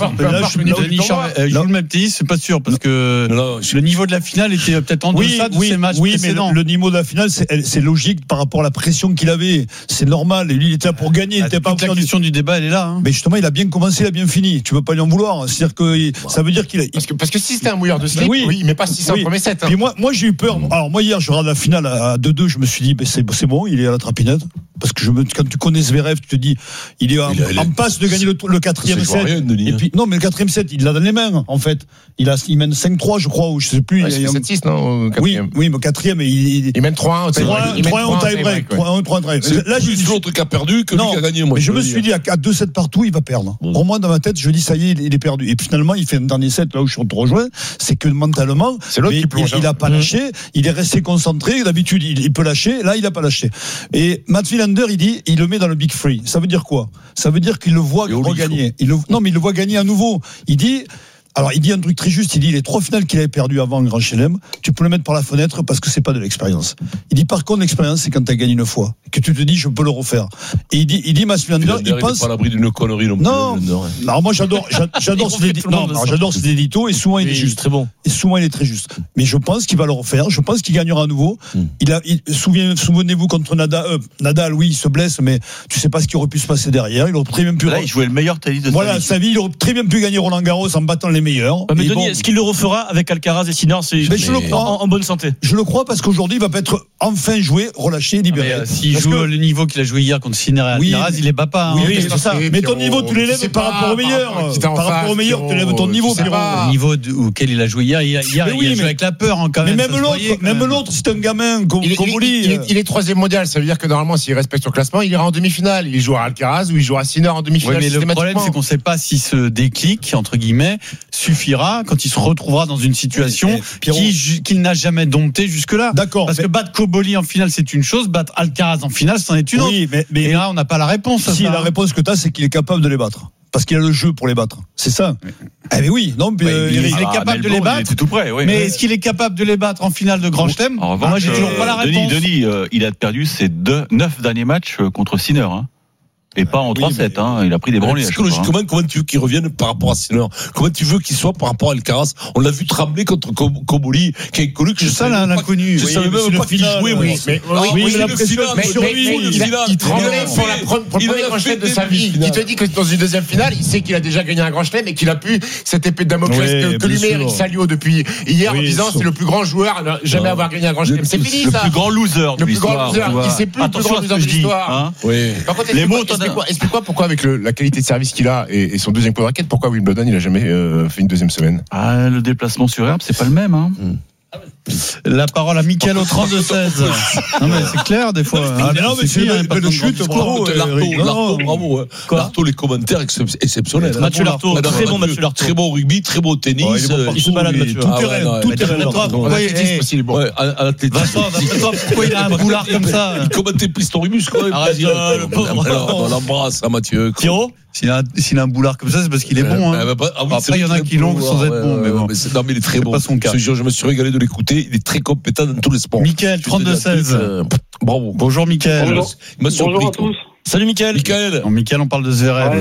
Il joue le même tennis, c'est pas sûr parce que le niveau de la finale était peut-être en deçà de ses matchs précédents. Mais le niveau de la finale, c'est logique par rapport à la pression qu'il avait. C'est normal. Et lui, il était là pour gagner. Il n'était pas. La question du débat, elle est là. Mais justement, il a bien commencé, il a bien fini. Tu peux pas lui en vouloir. C'est-à-dire que ça veut dire qu'il a. Parce que si c'était un mouilleur de slip, il met pas 600 au premier set. Puis moi, j'ai eu peur. Alors moi hier, je regarde la finale à 2-2. Je me suis dit, c'est bon, il est à la trapinette. Parce que quand tu connais Zverev, tu te dis, il est en passe de gagner le 4e set. Et puis non, mais le 4e set, il l'a dans les mains. En fait, il mène 5-3, je crois, ou je sais plus. Il y a 7-6, non? Oui, mais au 4e, il mène 3-1 au tie-break. 3-1. Là, j'ai l'autre qui a perdu que lui qui a gagné. Moi, je me suis dit, à 2-7 partout, il va perdre. Pour moi, dans ma tête, je dis, ça y est, il est perdu. Et finalement, il fait un dernier set, là où je te rejoins, c'est que mentalement, il n'a pas lâché, il est resté concentré. D'habitude, il peut lâcher. Là, il n'a pas lâché. Et Matt Wilander, il dit, il le met dans le Big Free. Ça veut dire quoi? Ça veut dire qu'il le voit regagner. Non, mais il le voit gagner à nouveau. Il dit un truc très juste, il dit les 3 finales qu'il avait perdues avant le Grand Chelem, tu peux le mettre par la fenêtre parce que c'est pas de l'expérience. Il dit par contre l'expérience c'est quand tu as gagné une fois, que tu te dis je peux le refaire. Et il dit Matt Wilander, il pense pas à l'abri d'une connerie non plus. Non. Alors moi j'adore ses éditos et souvent il est juste très bon. Et souvent il est très juste. Mais je pense qu'il va le refaire, je pense qu'il gagnera à nouveau. Souvenez-vous contre Nadal, oui, il se blesse mais tu sais pas ce qui aurait pu se passer derrière, il aurait très bien pu il jouait le meilleur tennis de sa vie, il aurait très bien pu gagner Roland Garros en battant les meilleurs. Mais Denis, est-ce qu'il le refera avec Alcaraz et Sinner? Je le crois en bonne santé. Je le crois parce qu'aujourd'hui il va être enfin joué, relâché, libéré. S'il joue le niveau qu'il a joué hier contre Sinner et Alcaraz, il est bat pas. Oui, c'est ça. Mais ton niveau, tu l'élèves par rapport au meilleur. Par rapport au meilleur, tu élèves ton niveau. Le niveau auquel il a joué hier, il a joué avec la peur quand même. Mais même l'autre, c'est un gamin comme Oli. Il est 3e mondial, ça veut dire que normalement, s'il respecte son classement, il ira en demi-finale. Il jouera à Alcaraz ou il jouera à Sinner en demi-finale. Mais le problème, c'est qu'on ne sait pas si ce déclic, entre guillemets, suffira quand il se retrouvera dans une situation qu'il n'a jamais dompté jusque-là. D'accord. Parce que battre Koboli en finale, c'est une chose, battre Alcaraz en finale, c'en est une autre. Mais là, on n'a pas la réponse. La réponse que tu as, c'est qu'il est capable de les battre. Parce qu'il a le jeu pour les battre. C'est ça. Mais oui. Non, il est capable de les battre. Tout près, oui. Mais est-ce qu'il est capable de les battre en finale de Grand Chelem? Moi, j'ai toujours pas la réponse. Denis, il a perdu ses 9 derniers matchs contre Sinner. Et pas en 3-7, il a pris des branlées. Psychologiquement, comment tu veux qu'il revienne par rapport à Sinner? Comment tu veux qu'il soit par rapport à Alcaraz? On l'a vu trembler contre Koboli, qui est connu que je savais pas. L'inconnu. Je savais même pas qu'il jouait, moi. Il tremblait pour le premier Grand Chelem de sa vie. Il te dit que dans une deuxième finale, il sait qu'il a déjà gagné un Grand Chelem et qu'il a pu cette épée de Damoclès que lui met Eric Salio depuis hier en disant c'est le plus grand joueur à jamais avoir gagné un Grand Chelem. C'est fini ça. Le plus grand loser de l'histoire. Il sait plus le plus grand loser de l'histoire. Par contre, explique-moi pourquoi avec la qualité de service qu'il a et son deuxième coup de raquette, pourquoi Wimbledon il a jamais fait une deuxième semaine? Le déplacement sur herbe, c'est pas le même. La parole à Mickaël au 32-16. Non mais c'est clair des fois. Non mais c'est une chute. Bravo. Bravo. Lartaud, les commentaires exceptionnels. Mathieu Lartaud, très bon Mathieu Lartaud. Très bon rugby, très bon tennis. Il se balade Mathieu. Tout terrain. Pourquoi il a un boulard comme ça? Il commentait Pistorius quand même. On l'embrasse, Mathieu. Pierrot? S'il a un boulard comme ça, c'est parce qu'il est bon. Après, il y en a qui l'ont sans être bon. Mais bon. Non, mais il est très bon. Pas son cas. Je me suis régalé de l'écouter. Il est très compétent dans tous les sports. Mickaël, 32-16. Bravo. Bonjour, Mickaël. Bonjour à tous. Salut, Mickaël. Non, Mickaël, on parle de Zverev.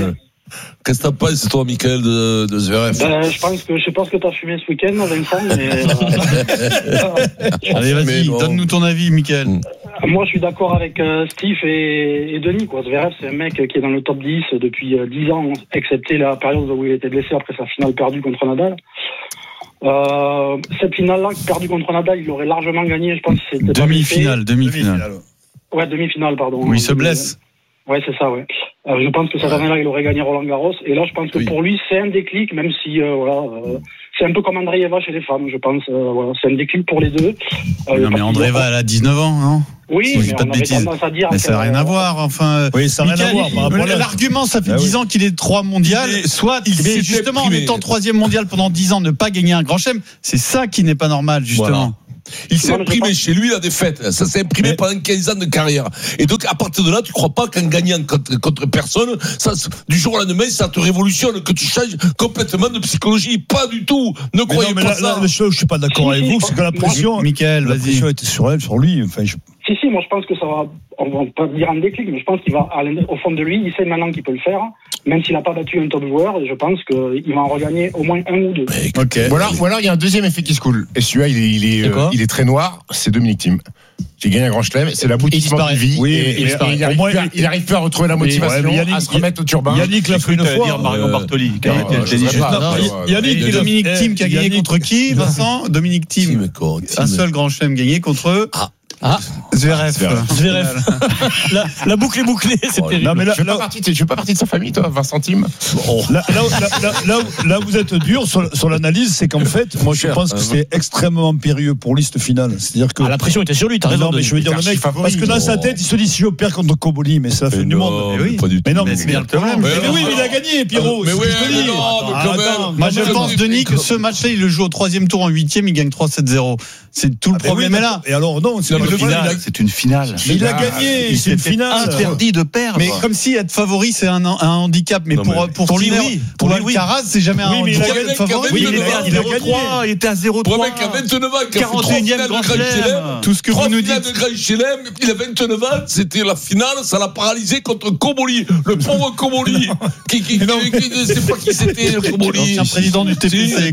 Qu'est-ce que t'en penses, toi, Michael, de Zverev? Je pense que je sais pas ce que t'as fumé ce week-end, Vincent, mais. Allez, vas-y, donne-nous ton avis, Michael. Moi, je suis d'accord avec Steve et Denis, quoi. Zverev, c'est un mec qui est dans le top 10 depuis 10 ans, excepté la période où il était blessé après sa finale perdue contre Nadal. Cette finale-là, perdue contre Nadal, il l'aurait largement gagné, je pense. Demi-finale. Ouais, demi-finale, pardon. Où il se blesse. Ouais, c'est ça, ouais. Je pense que cette année-là, il aurait gagné Roland Garros. Et là, je pense que pour lui, c'est un déclic, même si, c'est un peu comme Andreeva chez les femmes, je pense. C'est un déclic pour les deux. Non, mais Andreeva, elle a 19 ans, non? Oui, mais on avait tendance à dire. Mais ça n'a rien à voir, enfin. Oui, ça n'a rien à voir. L'argument, ça fait 10 ans qu'il est 3 mondial. Soit, mais justement, en étant 3e mondial pendant 10 ans, ne pas gagner un grand chelem, c'est ça qui n'est pas normal, justement. Voilà. Il s'est imprimé chez lui la défaite. Ça s'est imprimé pendant 15 ans de carrière. Et donc, à partir de là, tu crois pas qu'en gagnant contre personne, ça, du jour au lendemain, ça te révolutionne, que tu changes complètement de psychologie. Pas du tout. Ne croyez pas ça. Je suis pas d'accord avec vous, c'est que la pression. Michael, la pression était sur lui. Enfin, Si, moi je pense que ça va, on va pas dire un déclic, mais je pense qu'il va, au fond de lui, il sait maintenant qu'il peut le faire, même s'il n'a pas battu un top joueur, et je pense qu'il va en regagner au moins un ou deux. Okay. Ou alors il y a un deuxième effet qui se coule, et celui-là il est très noir, c'est Dominic Thiem. Qui gagne un grand chelem, c'est l'aboutissement de vie. Oui, il arrive plus à retrouver la motivation, à se remettre au turbin. Yannick l'a fait une fois. Dire Mario Bartoli. Yannick, Dominic Thiem qui a gagné contre qui, Vincent? Dominic Thiem. Un seul grand chelem gagné contre. Zverev. La boucle est bouclée, c'est terrible. Non, mais tu fais pas partie de sa famille, toi, Vincent Thiem? Là où vous êtes dur sur l'analyse, c'est qu'en fait, moi je pense que c'est extrêmement périlleux pour lui cette finale. C'est-à-dire que la pression était sur lui, t'as raison. Mais je veux dire le mec, parce que dans sa tête, il se dit si je perds contre Koboli, mais c'est la fin du monde. Mais non, mais c'est bien le problème. Mais oui, mais il a gagné, Pierrot. Mais oui, moi je pense, Denis, que ce match-là, il le joue au 3e tour en 8e, il gagne 3-7-0. C'est tout le problème est là. Et alors non, c'est une finale. Mais il a gagné, c'est une finale. Interdit de perdre. Mais comme si être favori c'est un handicap, mais pour lui, pour Alcaraz, c'est jamais un handicap d'être favori. Oui, il était à 0-3. Pour un mec à 29 ans, qui a fait 41e grand chelem. Tout ce que vous nous dites. de Grand Chelem, il a 29 ans, c'était la finale, ça l'a paralysé contre Koboli, le pauvre Koboli, qui ne sait pas qui c'était, le Koboli. Un président du TPC.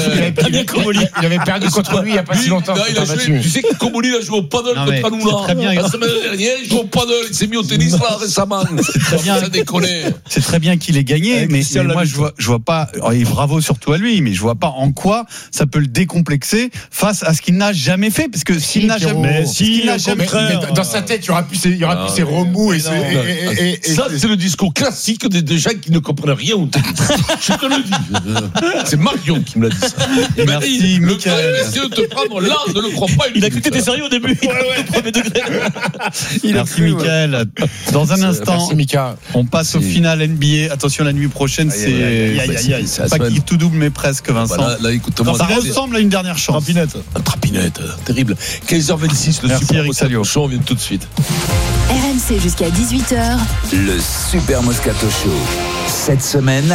Il avait perdu contre lui il y a pas si longtemps. Tu sais que Koboli a joué au paddle contre Hanoula. La semaine dernière, il joue au paddle. Il s'est mis au tennis là récemment. C'est très bien. Ça déconne. C'est très bien qu'il ait gagné, mais moi je vois pas. Et bravo surtout à lui, mais je vois pas en quoi ça peut le décomplexer face à ce qu'il n'a jamais fait, parce que s'il n'a jamais, dans sa tête, il y aura plus ces remous et ça, c'est le discours classique des gens qui ne comprennent rien au tennis. Je te le dis. C'est Marion qui me l'a dit ça. Merci, Michael. Le essayer de te prendre là, ne le crois pas. Il a cru que t'étais sérieux au début. Premier degré. Merci, Michael. Dans un instant, on passe au final NBA. Attention, la nuit prochaine, c'est pas qui tout double, mais presque, Vincent. Ça ressemble à une dernière chance. Trapinette, terrible. 15h26, le Super Moscato Show, on vient tout de suite. RMC jusqu'à 18h. Le Super Moscato Show. Cette semaine,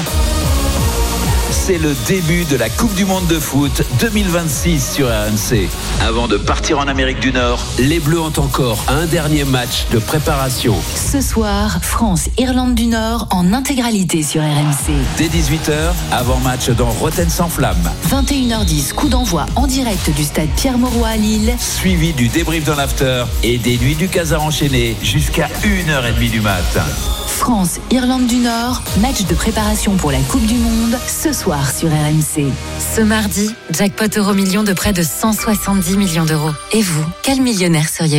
c'est le début de la Coupe du Monde de foot 2026 sur RMC. Avant de partir en Amérique du Nord, les Bleus ont encore un dernier match de préparation. Ce soir, France-Irlande du Nord en intégralité sur RMC. Dès 18h, avant-match dans Rotten sans flamme. 21h10, coup d'envoi en direct du stade Pierre-Mauroy à Lille. Suivi du débrief dans l'after et des nuits du Casar enchaînées jusqu'à 1h30 du matin. France-Irlande du Nord, match de préparation pour la Coupe du Monde, ce soir sur RMC. Ce mardi, jackpot euro-million de près de 170 millions d'euros. Et vous, quel millionnaire seriez-vous ?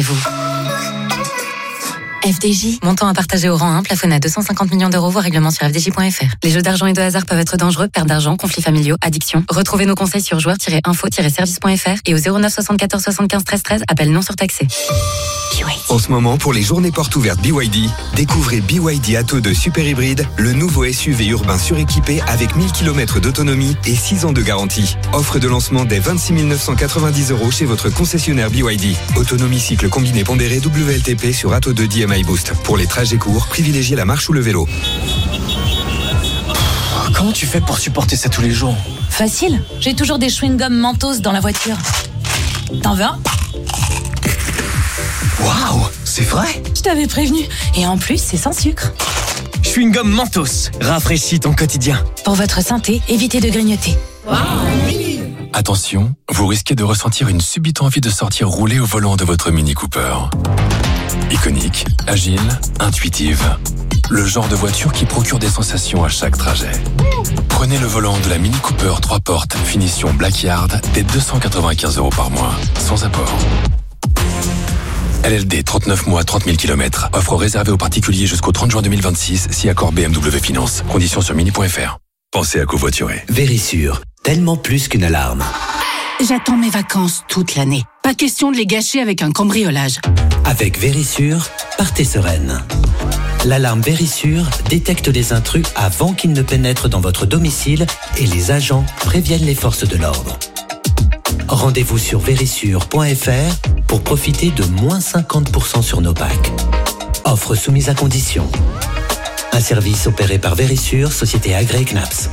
FDJ, montant à partager au rang 1, plafonné à 250 millions d'euros, voire règlement sur fdj.fr. Les jeux d'argent et de hasard peuvent être dangereux, perte d'argent, conflits familiaux, addiction. Retrouvez nos conseils sur joueurs-info-service.fr et au 09 74 75 13 13, appel non surtaxé. En ce moment, pour les journées portes ouvertes BYD, découvrez BYD Atto 2 Super Hybride, le nouveau SUV urbain suréquipé avec 1000 km d'autonomie et 6 ans de garantie. Offre de lancement dès 26 990 € chez votre concessionnaire BYD. Autonomie cycle combiné pondéré WLTP sur Atto 2 DMI Boost. Pour les trajets courts, privilégiez la marche ou le vélo. Comment tu fais pour supporter ça tous les jours ? Facile, j'ai toujours des chewing-gums Mentos dans la voiture. T'en veux un ? Waouh, c'est vrai ? Je t'avais prévenu. Et en plus, c'est sans sucre. Chewing-gum Mentos, rafraîchis ton quotidien. Pour votre santé, évitez de grignoter. Attention, vous risquez de ressentir une subite envie de sortir rouler au volant de votre Mini Cooper. Iconique, agile, intuitive. Le genre de voiture qui procure des sensations à chaque trajet. Prenez le volant de la Mini Cooper 3 portes, finition Blackyard, dès 295 € par mois, sans apport. LLD 39 mois, 30 000 km. Offre réservée aux particuliers jusqu'au 30 juin 2026, si accord BMW Finance. Conditions sur mini.fr. Pensez à covoiturer. Vérissure, tellement plus qu'une alarme. J'attends mes vacances toute l'année. Pas question de les gâcher avec un cambriolage. Avec Vérissure, partez sereine. L'alarme Vérissure détecte les intrus avant qu'ils ne pénètrent dans votre domicile et les agents préviennent les forces de l'ordre. Rendez-vous sur vérissure.fr pour profiter de moins 50% sur nos packs. Offre soumise à condition. Un service opéré par Vérissure, société agréée CNAPS.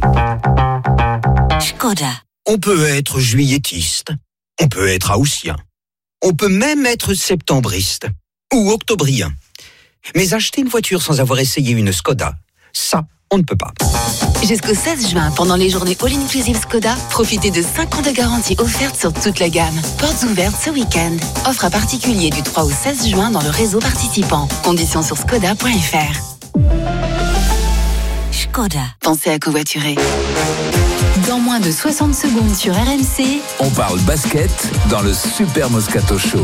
Skoda. On peut être juillettiste, on peut être haussien, on peut même être septembriste ou octobrien. Mais acheter une voiture sans avoir essayé une Skoda, ça, on ne peut pas. Jusqu'au 16 juin, pendant les journées All-Inclusive Skoda, profitez de 5 ans de garantie offerte sur toute la gamme. Portes ouvertes ce week-end. Offre à particulier du 3 au 16 juin dans le réseau participant. Conditions sur skoda.fr. Skoda. Pensez à covoiturer. Dans moins de 60 secondes sur RMC, on parle basket dans le Super Moscato Show.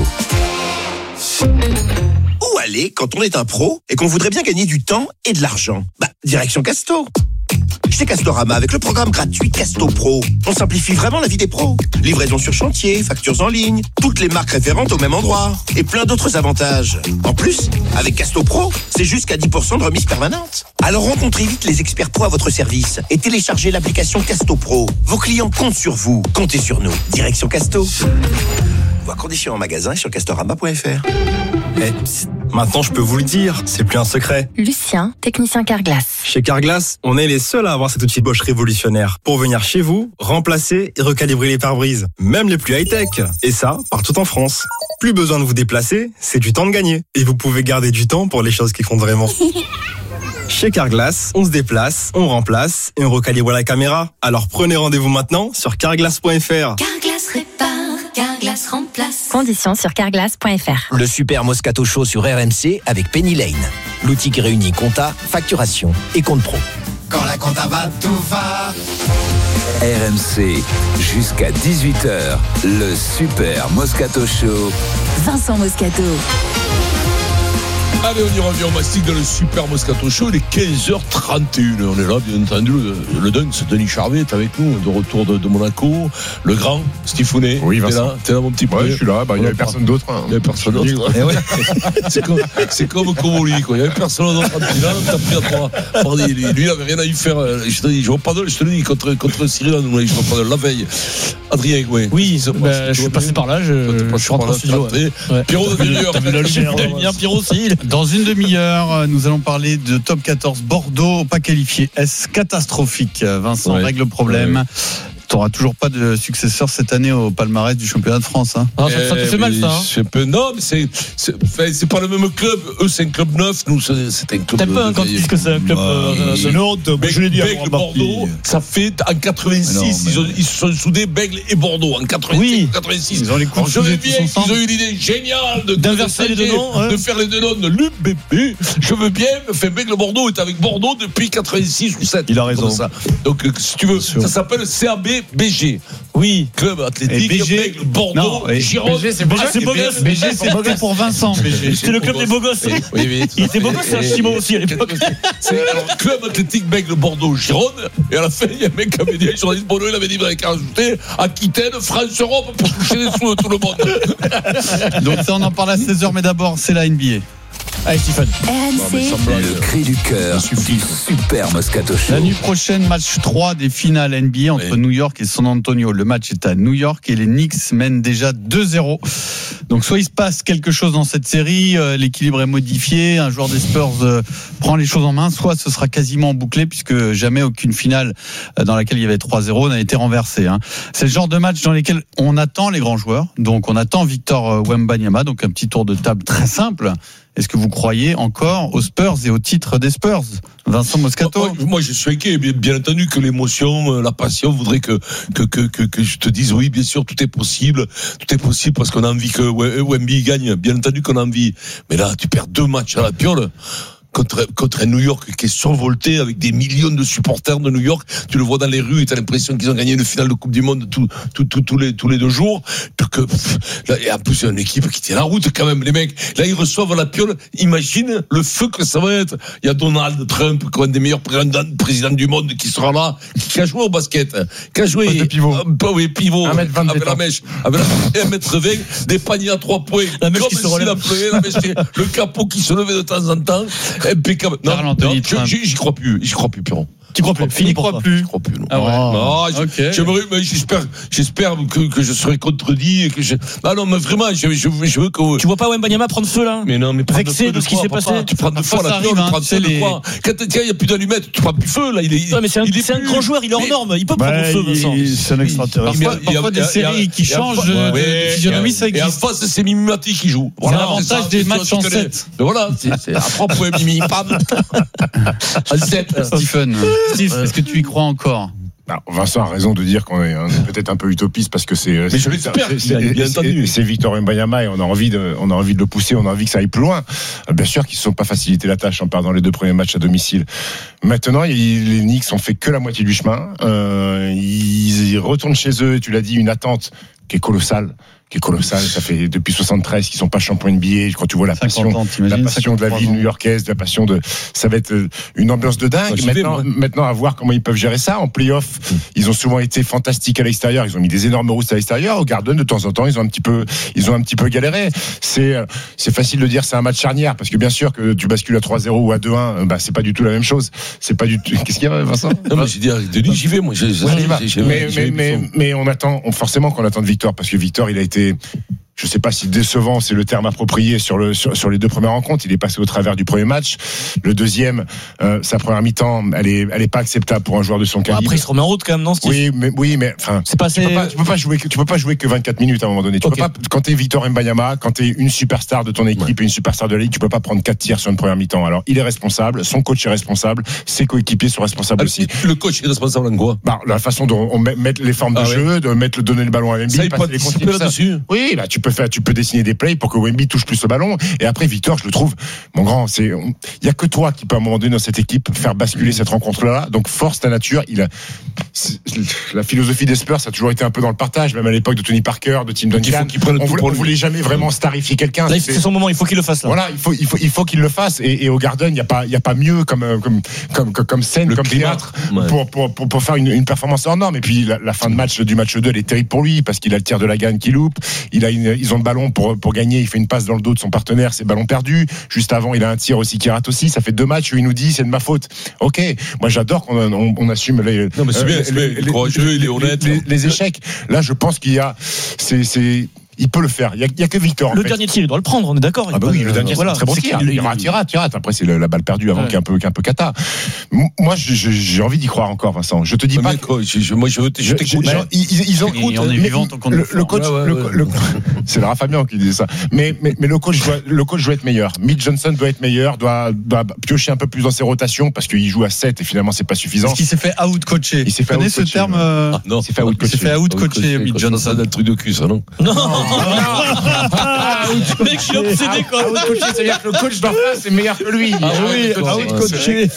Où aller quand on est un pro et qu'on voudrait bien gagner du temps et de l'argent? Direction Casto. Chez Castorama, avec le programme gratuit Casto Pro, on simplifie vraiment la vie des pros. Livraison sur chantier, factures en ligne, toutes les marques référentes au même endroit et plein d'autres avantages. En plus, avec Casto Pro, c'est jusqu'à 10% de remise permanente. Alors rencontrez vite les experts pro à votre service et téléchargez l'application Casto Pro. Vos clients comptent sur vous, comptez sur nous. Direction Casto. Voir conditions en magasin et sur castorama.fr. Maintenant, je peux vous le dire, c'est plus un secret. Lucien, technicien Carglass. Chez Carglass, on est les seuls à avoir cet outil Bosch révolutionnaire pour venir chez vous, remplacer et recalibrer les pare-brises, même les plus high-tech. Et ça, partout en France. Plus besoin de vous déplacer, c'est du temps de gagner. Et vous pouvez garder du temps pour les choses qui comptent vraiment. Chez Carglass, on se déplace, on remplace et on recalibre la caméra. Alors prenez rendez-vous maintenant sur carglass.fr. Carglass répare, Carglass remplace. Conditions sur carglass.fr. Le Super Moscato Show sur RMC avec Penny Lane. L'outil qui réunit compta, facturation et compte pro. Quand la compta va, tout va. RMC, jusqu'à 18h, le Super Moscato Show. Vincent Moscato. Allez, on y revient, on mastique dans le Super Moscato Show. Il est 15h31. On est là, bien entendu. Le Dunks, Denis Charvet est avec nous, de retour de Monaco. Le grand, Steve Founet. Oui, Vincent. T'es là, mon petit peu. Ouais, je suis là. Il n'y avait personne d'autre. Il n'y avait personne d'autre. C'est comme Comoli, quoi. Il n'y avait personne d'autre en finale. T'as pris à toi. Lui, il n'avait rien à y faire. Je te dis, je te le dis, contre Cyril Hanouna, je reprends la veille. Adrien, oui. Oui, je suis passé par là. Je suis rentré en studio. Pierrot de Villiers. T'as vu la lumière. Pierrot aussi. Dans une demi-heure, nous allons parler de top 14 Bordeaux, pas qualifié. Est-ce catastrophique? Vincent règle le problème. Tu n'auras toujours pas de successeur cette année au palmarès du championnat de France. Hein. Ça te fait mal, ça. Non, mais c'est pas le même club. Eux, c'est un club neuf. Nous, c'est un club. T'aimes pas quand ils disent que c'est un club de l'autre. Je l'ai dit Bègle, Bordeaux, ça fait en 86. Ils se sont soudés, Bègle et Bordeaux. En 86. Ils ont les coups de bien. Ils ont eu l'idée géniale d'inverser les deux noms. De faire les deux noms de l'UBB. Je veux bien, mais Bègle Bordeaux est avec Bordeaux depuis 86 ou 7. Il a raison. Donc, si tu veux, ça s'appelle CAB. BG. Oui. Club athlétique. BG. Bordeaux. Gironde. BG, c'est beau gosse. BG, c'est beau gosse pour Vincent. C'était le club des beaux gosses. Oui. Il était beau gosse, c'est un Chimo aussi à l'époque. C'est Club athlétique Bègle Bordeaux Gironde. Et à la fin, il y a un mec qui avait dit, journaliste Bordeaux, il avait dit, il avait qu'à rajouter Aquitaine, France, Europe pour toucher les sous de tout le monde. Donc ça, on en parle à 16h, mais d'abord, c'est la NBA. Allez, Stephen. RMC. Le cri du cœur du Super Moscato Show. La nuit prochaine, match 3 des finales NBA entre New York et San Antonio. Le match est à New York et les Knicks mènent déjà 2-0. Donc soit il se passe quelque chose dans cette série, l'équilibre est modifié, un joueur des Spurs prend les choses en main, soit ce sera quasiment bouclé puisque jamais aucune finale dans laquelle il y avait 3-0 n'a été renversée. C'est le genre de match dans lesquels on attend les grands joueurs. Donc on attend Victor Wembanyama, donc un petit tour de table très simple. est-ce que vous croyez encore aux Spurs et au titre des Spurs, Vincent Moscato? Moi, je suis inquiet. Bien entendu que l'émotion, la passion voudrait que je te dise oui, bien sûr, tout est possible parce qu'on a envie que Wemby gagne. Bien entendu qu'on a envie. Mais là, tu perds 2 matchs à la piole. Contre un New York qui est survolté avec des millions de supporters de New York. Tu le vois dans les rues et t'as l'impression qu'ils ont gagné une finale de Coupe du Monde tous les 2 jours. Là, et en plus, c'est une équipe qui tient la route quand même, les mecs. Là, ils reçoivent la piole. Imagine le feu que ça va être. Il y a Donald Trump, un des meilleurs présidents du monde, qui sera là, qui a joué au basket, qui a joué. Pivot. Oui, pivot. 1m20 avec la mèche. Avec 1m20, des paniers à 3 points. La mèche qui se relève. Le capot qui se levait de temps en temps. Impeccable. Non, j'y crois plus, Pierrot. Tu crois plus? Fini pour toi. J'y crois plus. Non. Ah ouais. Non, okay. J'espère que je serai contredit et que non, mais vraiment, je veux que. Tu vois pas Wembanyama prendre feu là? Mais non, mais vexé de ce qui s'est passé. Tu prends 2 fois la piole, tu prends feu de quoi? Quand il y a plus d'allumettes, tu prends plus feu là. Mais c'est un grand joueur, il est hors norme. Il peut prendre feu, Vincent. C'est un extraterrestre. Parfois des séries qui changent de physionomie, ça existe. Et en face, c'est Mimimati qui joue. C'est l'avantage des matchs en 7. Voilà, c'est la propre Mimi. En 7. Steve, est-ce que tu y crois encore? Non, Vincent a raison de dire qu'on est peut-être un peu utopiste parce que c'est Victor Wembanyama et on a envie de le pousser, on a envie que ça aille plus loin. Bien sûr qu'ils ne se sont pas facilité la tâche en perdant les 2 premiers matchs à domicile. Maintenant, les Knicks ont fait que la moitié du chemin. Ils retournent chez eux, et tu l'as dit, une attente qui est colossale. Ça fait depuis 73 qu'ils sont pas champions NBA. Quand tu vois la passion de la ville new-yorkaise, ça va être une ambiance de dingue. Maintenant, à voir comment ils peuvent gérer ça. En play-off, ils ont souvent été fantastiques à l'extérieur. Ils ont mis des énormes routes à l'extérieur. Au Garden, de temps en temps, ils ont un petit peu galéré. C'est facile de dire c'est un match charnière parce que bien sûr que tu bascules à 3-0 ou à 2-1, c'est pas du tout la même chose. C'est pas du tout. Qu'est-ce qu'il y a, Vincent? Non, mais j'ai dit, Denis, j'y vais, moi. Mais on attend, forcément qu'on attend de Victor parce que Victor, il a été, je sais pas si décevant c'est le terme approprié sur les 2 premières rencontres. Il est passé au travers du premier match. Le deuxième, sa première mi-temps, elle est pas acceptable pour un joueur de son calibre. Après, il se remet en route quand même, non, Steve? Oui, mais enfin, c'est passé. Tu peux pas jouer que 24 minutes à un moment donné. Tu peux pas, quand t'es Victor Wembanyama, quand t'es une superstar de ton équipe et une superstar de la ligue, tu peux pas prendre 4 tirs sur une première mi-temps. Alors, il est responsable, son coach est responsable, ses coéquipiers sont responsables aussi. Le coach est responsable en quoi? La façon dont on met les formes de jeu, de donner le ballon à Wemby, passer les consignes là-dessus. Oui, tu peux dessiner des plays pour que Wemby touche plus le ballon. Et après, Victor, je le trouve, mon grand, il y a que toi qui peux à un moment donné dans cette équipe faire basculer cette rencontre-là. Donc, force ta nature. La philosophie des Spurs, ça a toujours été un peu dans le partage, même à l'époque de Tony Parker, de Tim Duncan. On voulait jamais vraiment starifier quelqu'un. Là, c'est son moment, il faut qu'il le fasse là. Voilà, il faut qu'il le fasse. Et au Garden, il y a pas mieux comme scène, comme théâtre pour faire une performance hors norme. Et puis la fin de match du match 2, elle est terrible pour lui parce qu'il a le tir de la gagne qui loupe. Ils ont le ballon pour gagner, il fait une passe dans le dos de son partenaire, c'est ballon perdu. Juste avant, il a un tir aussi qui rate aussi. Ça fait 2 matchs où il nous dit c'est de ma faute. Ok, moi j'adore qu'on assume les. Non mais c'est bien, il est courageux, il est honnête. Les échecs. Là, je pense qu'il y a, il peut le faire. Il y a que Victor. Le dernier tir, il doit le prendre. On est d'accord. Ah bah oui, le dernier, c'est un très bon tir. Il rate. Après, c'est la balle perdue avant qui est un peu cata. Moi, j'ai envie d'y croire encore, Vincent. Je te dis pas. Moi, je t'écoute. Ils ont. On est vivant tant qu'on est. Le coach. C'est Lara Fabian qui disait ça. Mais le coach doit être meilleur. Mitch Johnson doit être meilleur. Doit piocher un peu plus dans ses rotations parce qu'il joue à 7 et finalement c'est pas suffisant. Parce qu'il s'est fait out-coacher. Il s'est fait out-coacher. Ce terme. Non, il s'est fait out-coacher. Mitch Johnson. C'est un truc de cul, ça, non? Non. Mec, je suis obsédé quoi. Out-coaché, c'est-à-dire que le coach d'en face est meilleur que lui. Ah oui, out-coaché.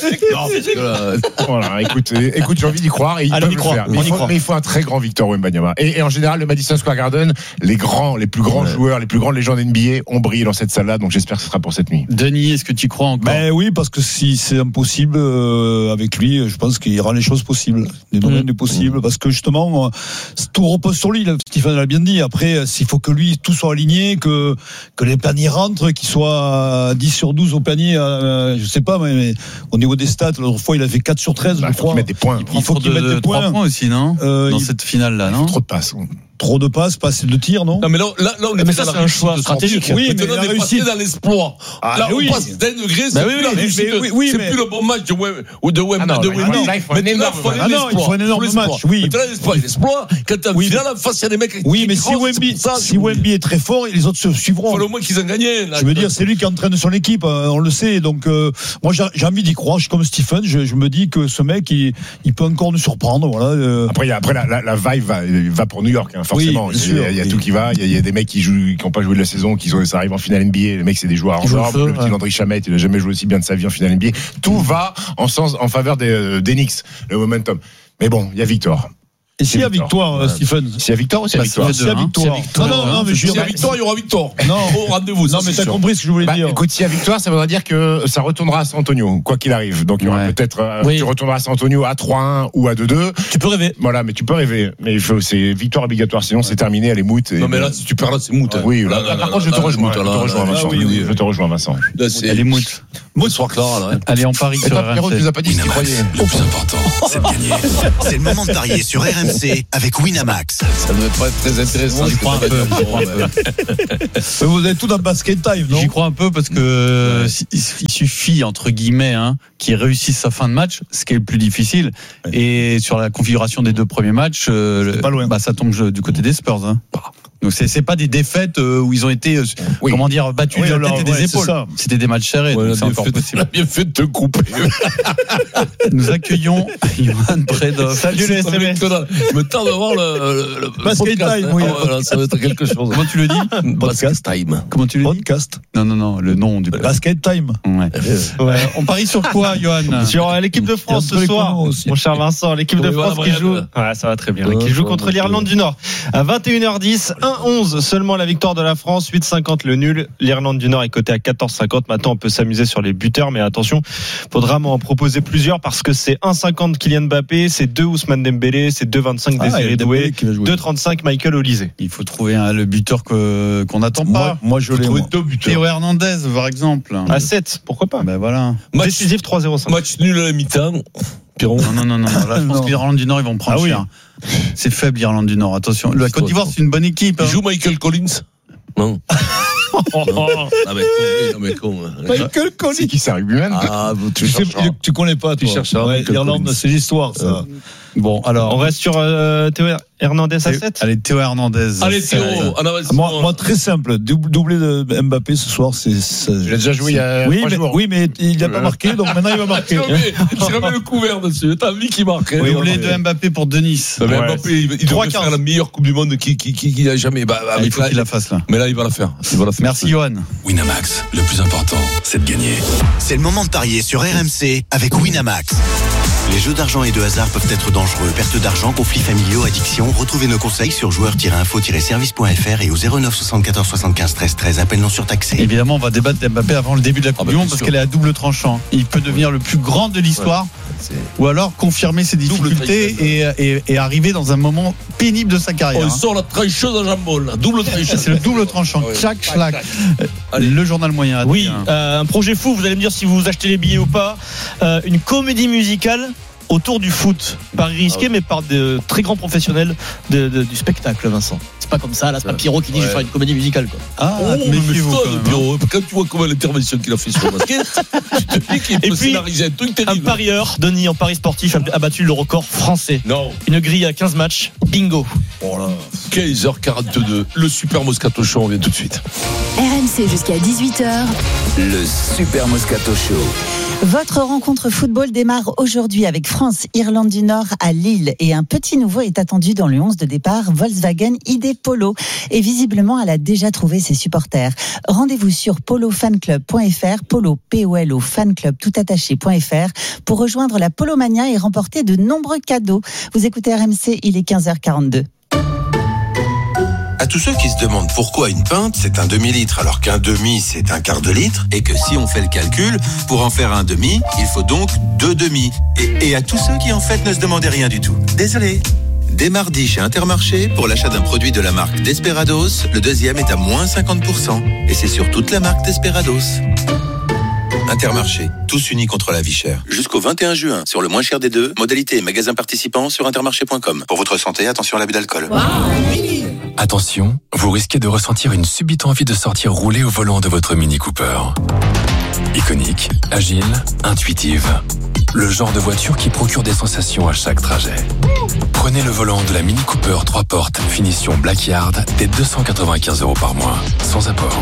Voilà, écoute, j'ai envie d'y croire et il peut le faire. Mais il faut un très grand Victor Wembanyama. Et en général, le Madison Square Garden, les plus grands joueurs, les plus grandes légendes NBA ont brillé dans cette salle-là. Donc j'espère que ce sera pour cette nuit. Denis, est-ce que tu crois encore? Oui, parce que si c'est impossible avec lui, je pense qu'il rend les choses possibles, des domaines de possibles, parce que justement tout repose sur lui. Stephen l'a bien dit. Après, s'il faut que lui tout soit aligné, que les paniers rentrent, qu'il soit 10 sur 12 au panier, je sais pas, mais au niveau des stats, l'autre fois il a fait 4 sur 13, je crois. Il faut qu'il mette des points. Il faut qu'il mette des points aussi, non? Dans cette finale-là, non? Trop de passes. Trop de passes, pas assez de tirs, non? Non, mais là, on est ça, c'est un choix stratégique. Oui, mais là, la on est réussite passé dans l'exploit. Là, on passe d'un degré, c'est plus la réussite. C'est plus le bon match de Wemby. Là, il faut un énorme match. Il faut un énorme match, oui. Maintenant, l'exploit, quand t'as final, en face, il y a des mecs. Oui, mais si Wemby est très fort, les autres se suivront. Il faut au moins qu'ils en gagnent. Je veux dire, c'est lui qui entraîne son équipe, on le sait. Donc, moi, j'ai envie d'y croire. Je suis comme Stephen, je me dis que ce mec, il peut encore nous surprendre. Voilà. Après, la vibe va pour New York, hein, forcément. Oui, il y a tout qui va. Il y a des mecs qui n'ont pas joué de la saison, ça arrive en finale NBA. Les mecs, c'est des joueurs en forme. Le petit Landry Shamet, il n'a jamais joué aussi bien de sa vie en finale NBA. Tout va en faveur des Knicks, le momentum. Mais bon, il y a Victor. Et s'il y a victoire, Stephen? S'il y a victoire ou s'il y a victoire? S'il y a victoire. Non, mais s'il y a victoire, il y aura victoire. Non, rendez-vous. Non, mais t'as compris ce que je voulais dire. Écoute, s'il y a victoire, ça voudra dire que ça retournera à San Antonio, quoi qu'il arrive. Donc, il y aura peut-être, tu retourneras à San Antonio à 3-1 ou à 2-2. Tu peux rêver. Voilà, mais tu peux rêver. Mais c'est victoire obligatoire, sinon c'est terminé, elle est moute. Non, mais là, si tu perds là, c'est moute. Oui, par contre, je te rejoins, Vincent. Je te rejoins, Vincent. Elle est moute. Moute soir clair, là. Allez, on parie sur RMC. Tu nous as pas dit ce que tu croyais. Le plus important, c'est de gagner. C'est le moment de parier sur RMC avec Winamax. Ça ne devrait pas être très intéressant. J'y crois un peu. Vous êtes tout dans basket time, non? J'y crois un peu parce que il suffit, entre guillemets, qu'il réussisse sa fin de match, ce qui est le plus difficile. Et sur la configuration des deux premiers matchs, pas loin. Ça tombe du côté des Spurs. Donc c'est pas des défaites où ils ont été battus de la tête et des épaules. C'était des matchs serrés. C'est encore possible. On a bien fait de te couper. Nous accueillons Johan Predov. Salut les SMS. Je me tarde de voir le basket time. Oui, ça va être quelque chose. Comment tu le dis? Podcast time. Comment tu le dis? Podcast. Non, le nom du basket time. Ouais. On parie sur quoi, Johan? Sur l'équipe de France ce soir. Mon cher Vincent, l'équipe de France qui joue. Ouais, ça va très bien. Qui joue contre l'Irlande du Nord à 21h10. 1-11 seulement la victoire de la France, 8,50 le nul. L'Irlande du Nord est cotée à 14,50. Maintenant, on peut s'amuser sur les buteurs, mais attention, faudra m'en proposer plusieurs parce que c'est 1,50 Kylian Mbappé, c'est 2 Ousmane Dembélé, c'est 2,25 Désiré Doué, 2,35 Michael Olysée. Il faut trouver le buteur qu'on n'attend pas. Moi, je l'ai. Théo Hernandez, par exemple. À 7, pourquoi pas? Ben voilà. Décisif 3,05. Match nul à la mi-temps. Non. Là, je pense que l'Irlande du Nord, ils vont prendre cher. C'est faible, l'Irlande du Nord. Attention. La Côte d'Ivoire, c'est une bonne équipe. Il joue Michael Collins? Non. Mais con. Michael Collins. C'est qui ça, rugbyman? Tu connais pas, toi. Tu cherches l'Irlande, c'est l'histoire, ça. Bon, alors. On reste sur Théo Hernandez à 7. Allez, Théo Hernandez. Allez, Théo. Moi, très simple. Doublé de Mbappé ce soir, c'est. Il a déjà joué il y a 3 jours. Oui, mais il n'a pas marqué, donc maintenant il va marquer. Tu remets le couvert dessus. T'as vu qu'il marque. Doublé de Mbappé pour Denis. Mbappé, il devrait faire la meilleure Coupe du Monde qu'il a jamais. Il faut qu'il la fasse là. Mais là, il va la faire. Merci, Johan. Winamax, le plus important, c'est de gagner. C'est le moment de parier sur RMC avec Winamax. Les jeux d'argent et de hasard peuvent être dangereux. Perte d'argent, conflits familiaux, addiction. Retrouvez nos conseils sur joueurs-info-service.fr et au 09 74 75 13 13. Appel non surtaxé. Évidemment, on va débattre d'Mbappé avant le début de la Coupe du Monde parce qu'elle est à double tranchant. Il peut devenir le plus grand de l'histoire ou alors confirmer ses difficultés et arriver dans un moment pénible de sa carrière. On sort la trancheuse à jambon, la double trancheuse. C'est le double tranchant. Clac. Le journal moyen. Oui, un projet fou. Vous allez me dire si vous achetez les billets ou pas. Une comédie musicale autour du foot. Pari risqué, mais par de très grands professionnels du spectacle, Vincent. C'est pas comme ça, là, c'est pas Pierrot qui dit je vais faire une comédie musicale, quoi. Méfiez-vous, Pierrot. Quand tu vois comment l'intervention qu'il a fait sur le basket, tu te dis qu'il peut scénariser un truc terrible. Un parieur, Denis, en Paris sportif, a battu le record français. Non. Une grille à 15 matchs. Bingo. Voilà. 15h42. Le Super Moscato Show, on vient tout de suite. RMC jusqu'à 18h. Le Super Moscato Show. Votre rencontre football démarre aujourd'hui avec France-Irlande du Nord à Lille. Et un petit nouveau est attendu dans le 11 de départ, Volkswagen ID Polo. Et visiblement, elle a déjà trouvé ses supporters. Rendez-vous sur polofanclub.fr, polo, P-O-L-O, fanclub, toutattaché.fr, pour rejoindre la Polomania et remporter de nombreux cadeaux. Vous écoutez RMC, il est 15h42. À tous ceux qui se demandent pourquoi une pinte c'est un demi-litre alors qu'un demi c'est un quart de litre et que si on fait le calcul, pour en faire un demi, il faut donc 2 demi. Et à tous ceux qui en fait ne se demandaient rien du tout. Désolé. Dès mardi chez Intermarché, pour l'achat d'un produit de la marque Desperados, le deuxième est à moins 50%. Et c'est sur toute la marque Desperados. Intermarché, tous unis contre la vie chère. Jusqu'au 21 juin, sur le moins cher des deux, modalité et magasin participants sur intermarché.com. Pour votre santé, attention à l'abus d'alcool. Wow. Attention, vous risquez de ressentir une subite envie de sortir rouler au volant de votre Mini Cooper. Iconique, agile, intuitive. Le genre de voiture qui procure des sensations à chaque trajet. Prenez le volant de la Mini Cooper 3 portes, finition Blackyard, dès 295 € par mois, sans apport.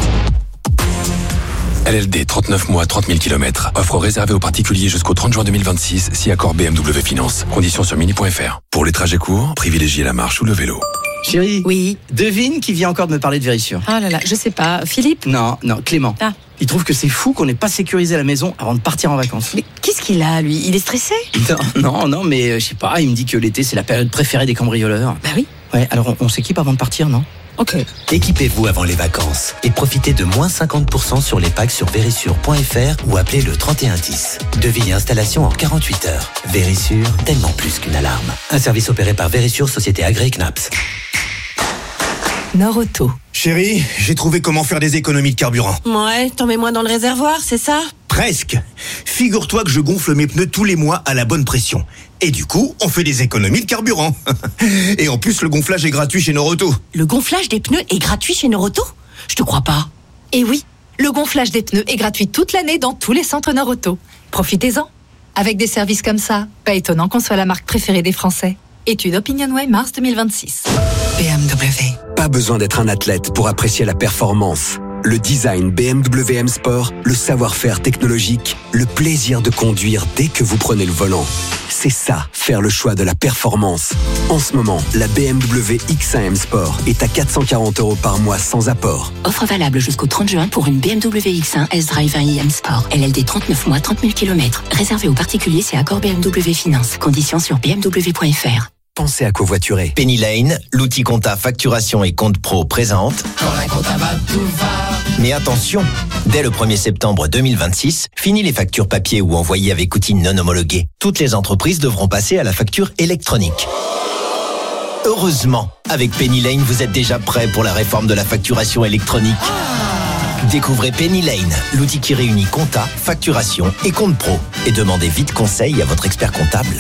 LLD 39 mois, 30 000 km. Offre réservée aux particuliers jusqu'au 30 juin 2026, si accord BMW Finance. Conditions sur mini.fr. Pour les trajets courts, privilégiez la marche ou le vélo. Chérie. Oui. Devine qui vient encore de me parler de Vérissure. Ah là là, je sais pas. Philippe? Non, Clément. Ah. Il trouve que c'est fou qu'on n'ait pas sécurisé la maison avant de partir en vacances. Mais qu'est-ce qu'il a, lui? Il est stressé? Non, mais je sais pas, il me dit que l'été c'est la période préférée des cambrioleurs. Bah oui. Ouais, alors on s'équipe avant de partir, non? Ok. Équipez-vous avant les vacances et profitez de moins 50% sur les packs sur Vérissure.fr ou appelez le 3110. Devis et installation en 48 heures. Vérissure, tellement plus qu'une alarme. Un service opéré par Vérissure, société agréée CNAPS. Nord-Auto. Chérie, j'ai trouvé comment faire des économies de carburant. Ouais, t'en mets moins dans le réservoir, c'est ça? Presque. Figure-toi que je gonfle mes pneus tous les mois à la bonne pression. Et du coup, on fait des économies de carburant. Et en plus, le gonflage est gratuit chez Nord-Auto. Le gonflage des pneus est gratuit chez Nord-Auto? Je te crois pas. Et oui, le gonflage des pneus est gratuit toute l'année dans tous les centres Nord-Auto. Profitez-en. Avec des services comme ça, pas étonnant qu'on soit la marque préférée des Français. Étude OpinionWay mars 2026. BMW. Pas besoin d'être un athlète pour apprécier la performance. Le design BMW M Sport, le savoir-faire technologique, le plaisir de conduire dès que vous prenez le volant. C'est ça, faire le choix de la performance. En ce moment, la BMW X1 M Sport est à 440 € par mois sans apport. Offre valable jusqu'au 30 juin pour une BMW X1 S-Drive 1i M Sport. LLD 39 mois, 30 000 km. Réservé aux particuliers, c'est accord BMW Finance. Conditions sur bmw.fr. Pensez à covoiturer. Penny Lane, l'outil compta facturation et compte pro présente. Quand la compta va, tout va. Mais attention, dès le 1er septembre 2026, fini les factures papier ou envoyées avec outils non homologués. Toutes les entreprises devront passer à la facture électronique. Heureusement, avec Penny Lane, vous êtes déjà prêt pour la réforme de la facturation électronique. Découvrez Penny Lane, l'outil qui réunit compta, facturation et compte pro. Et demandez vite conseil à votre expert comptable.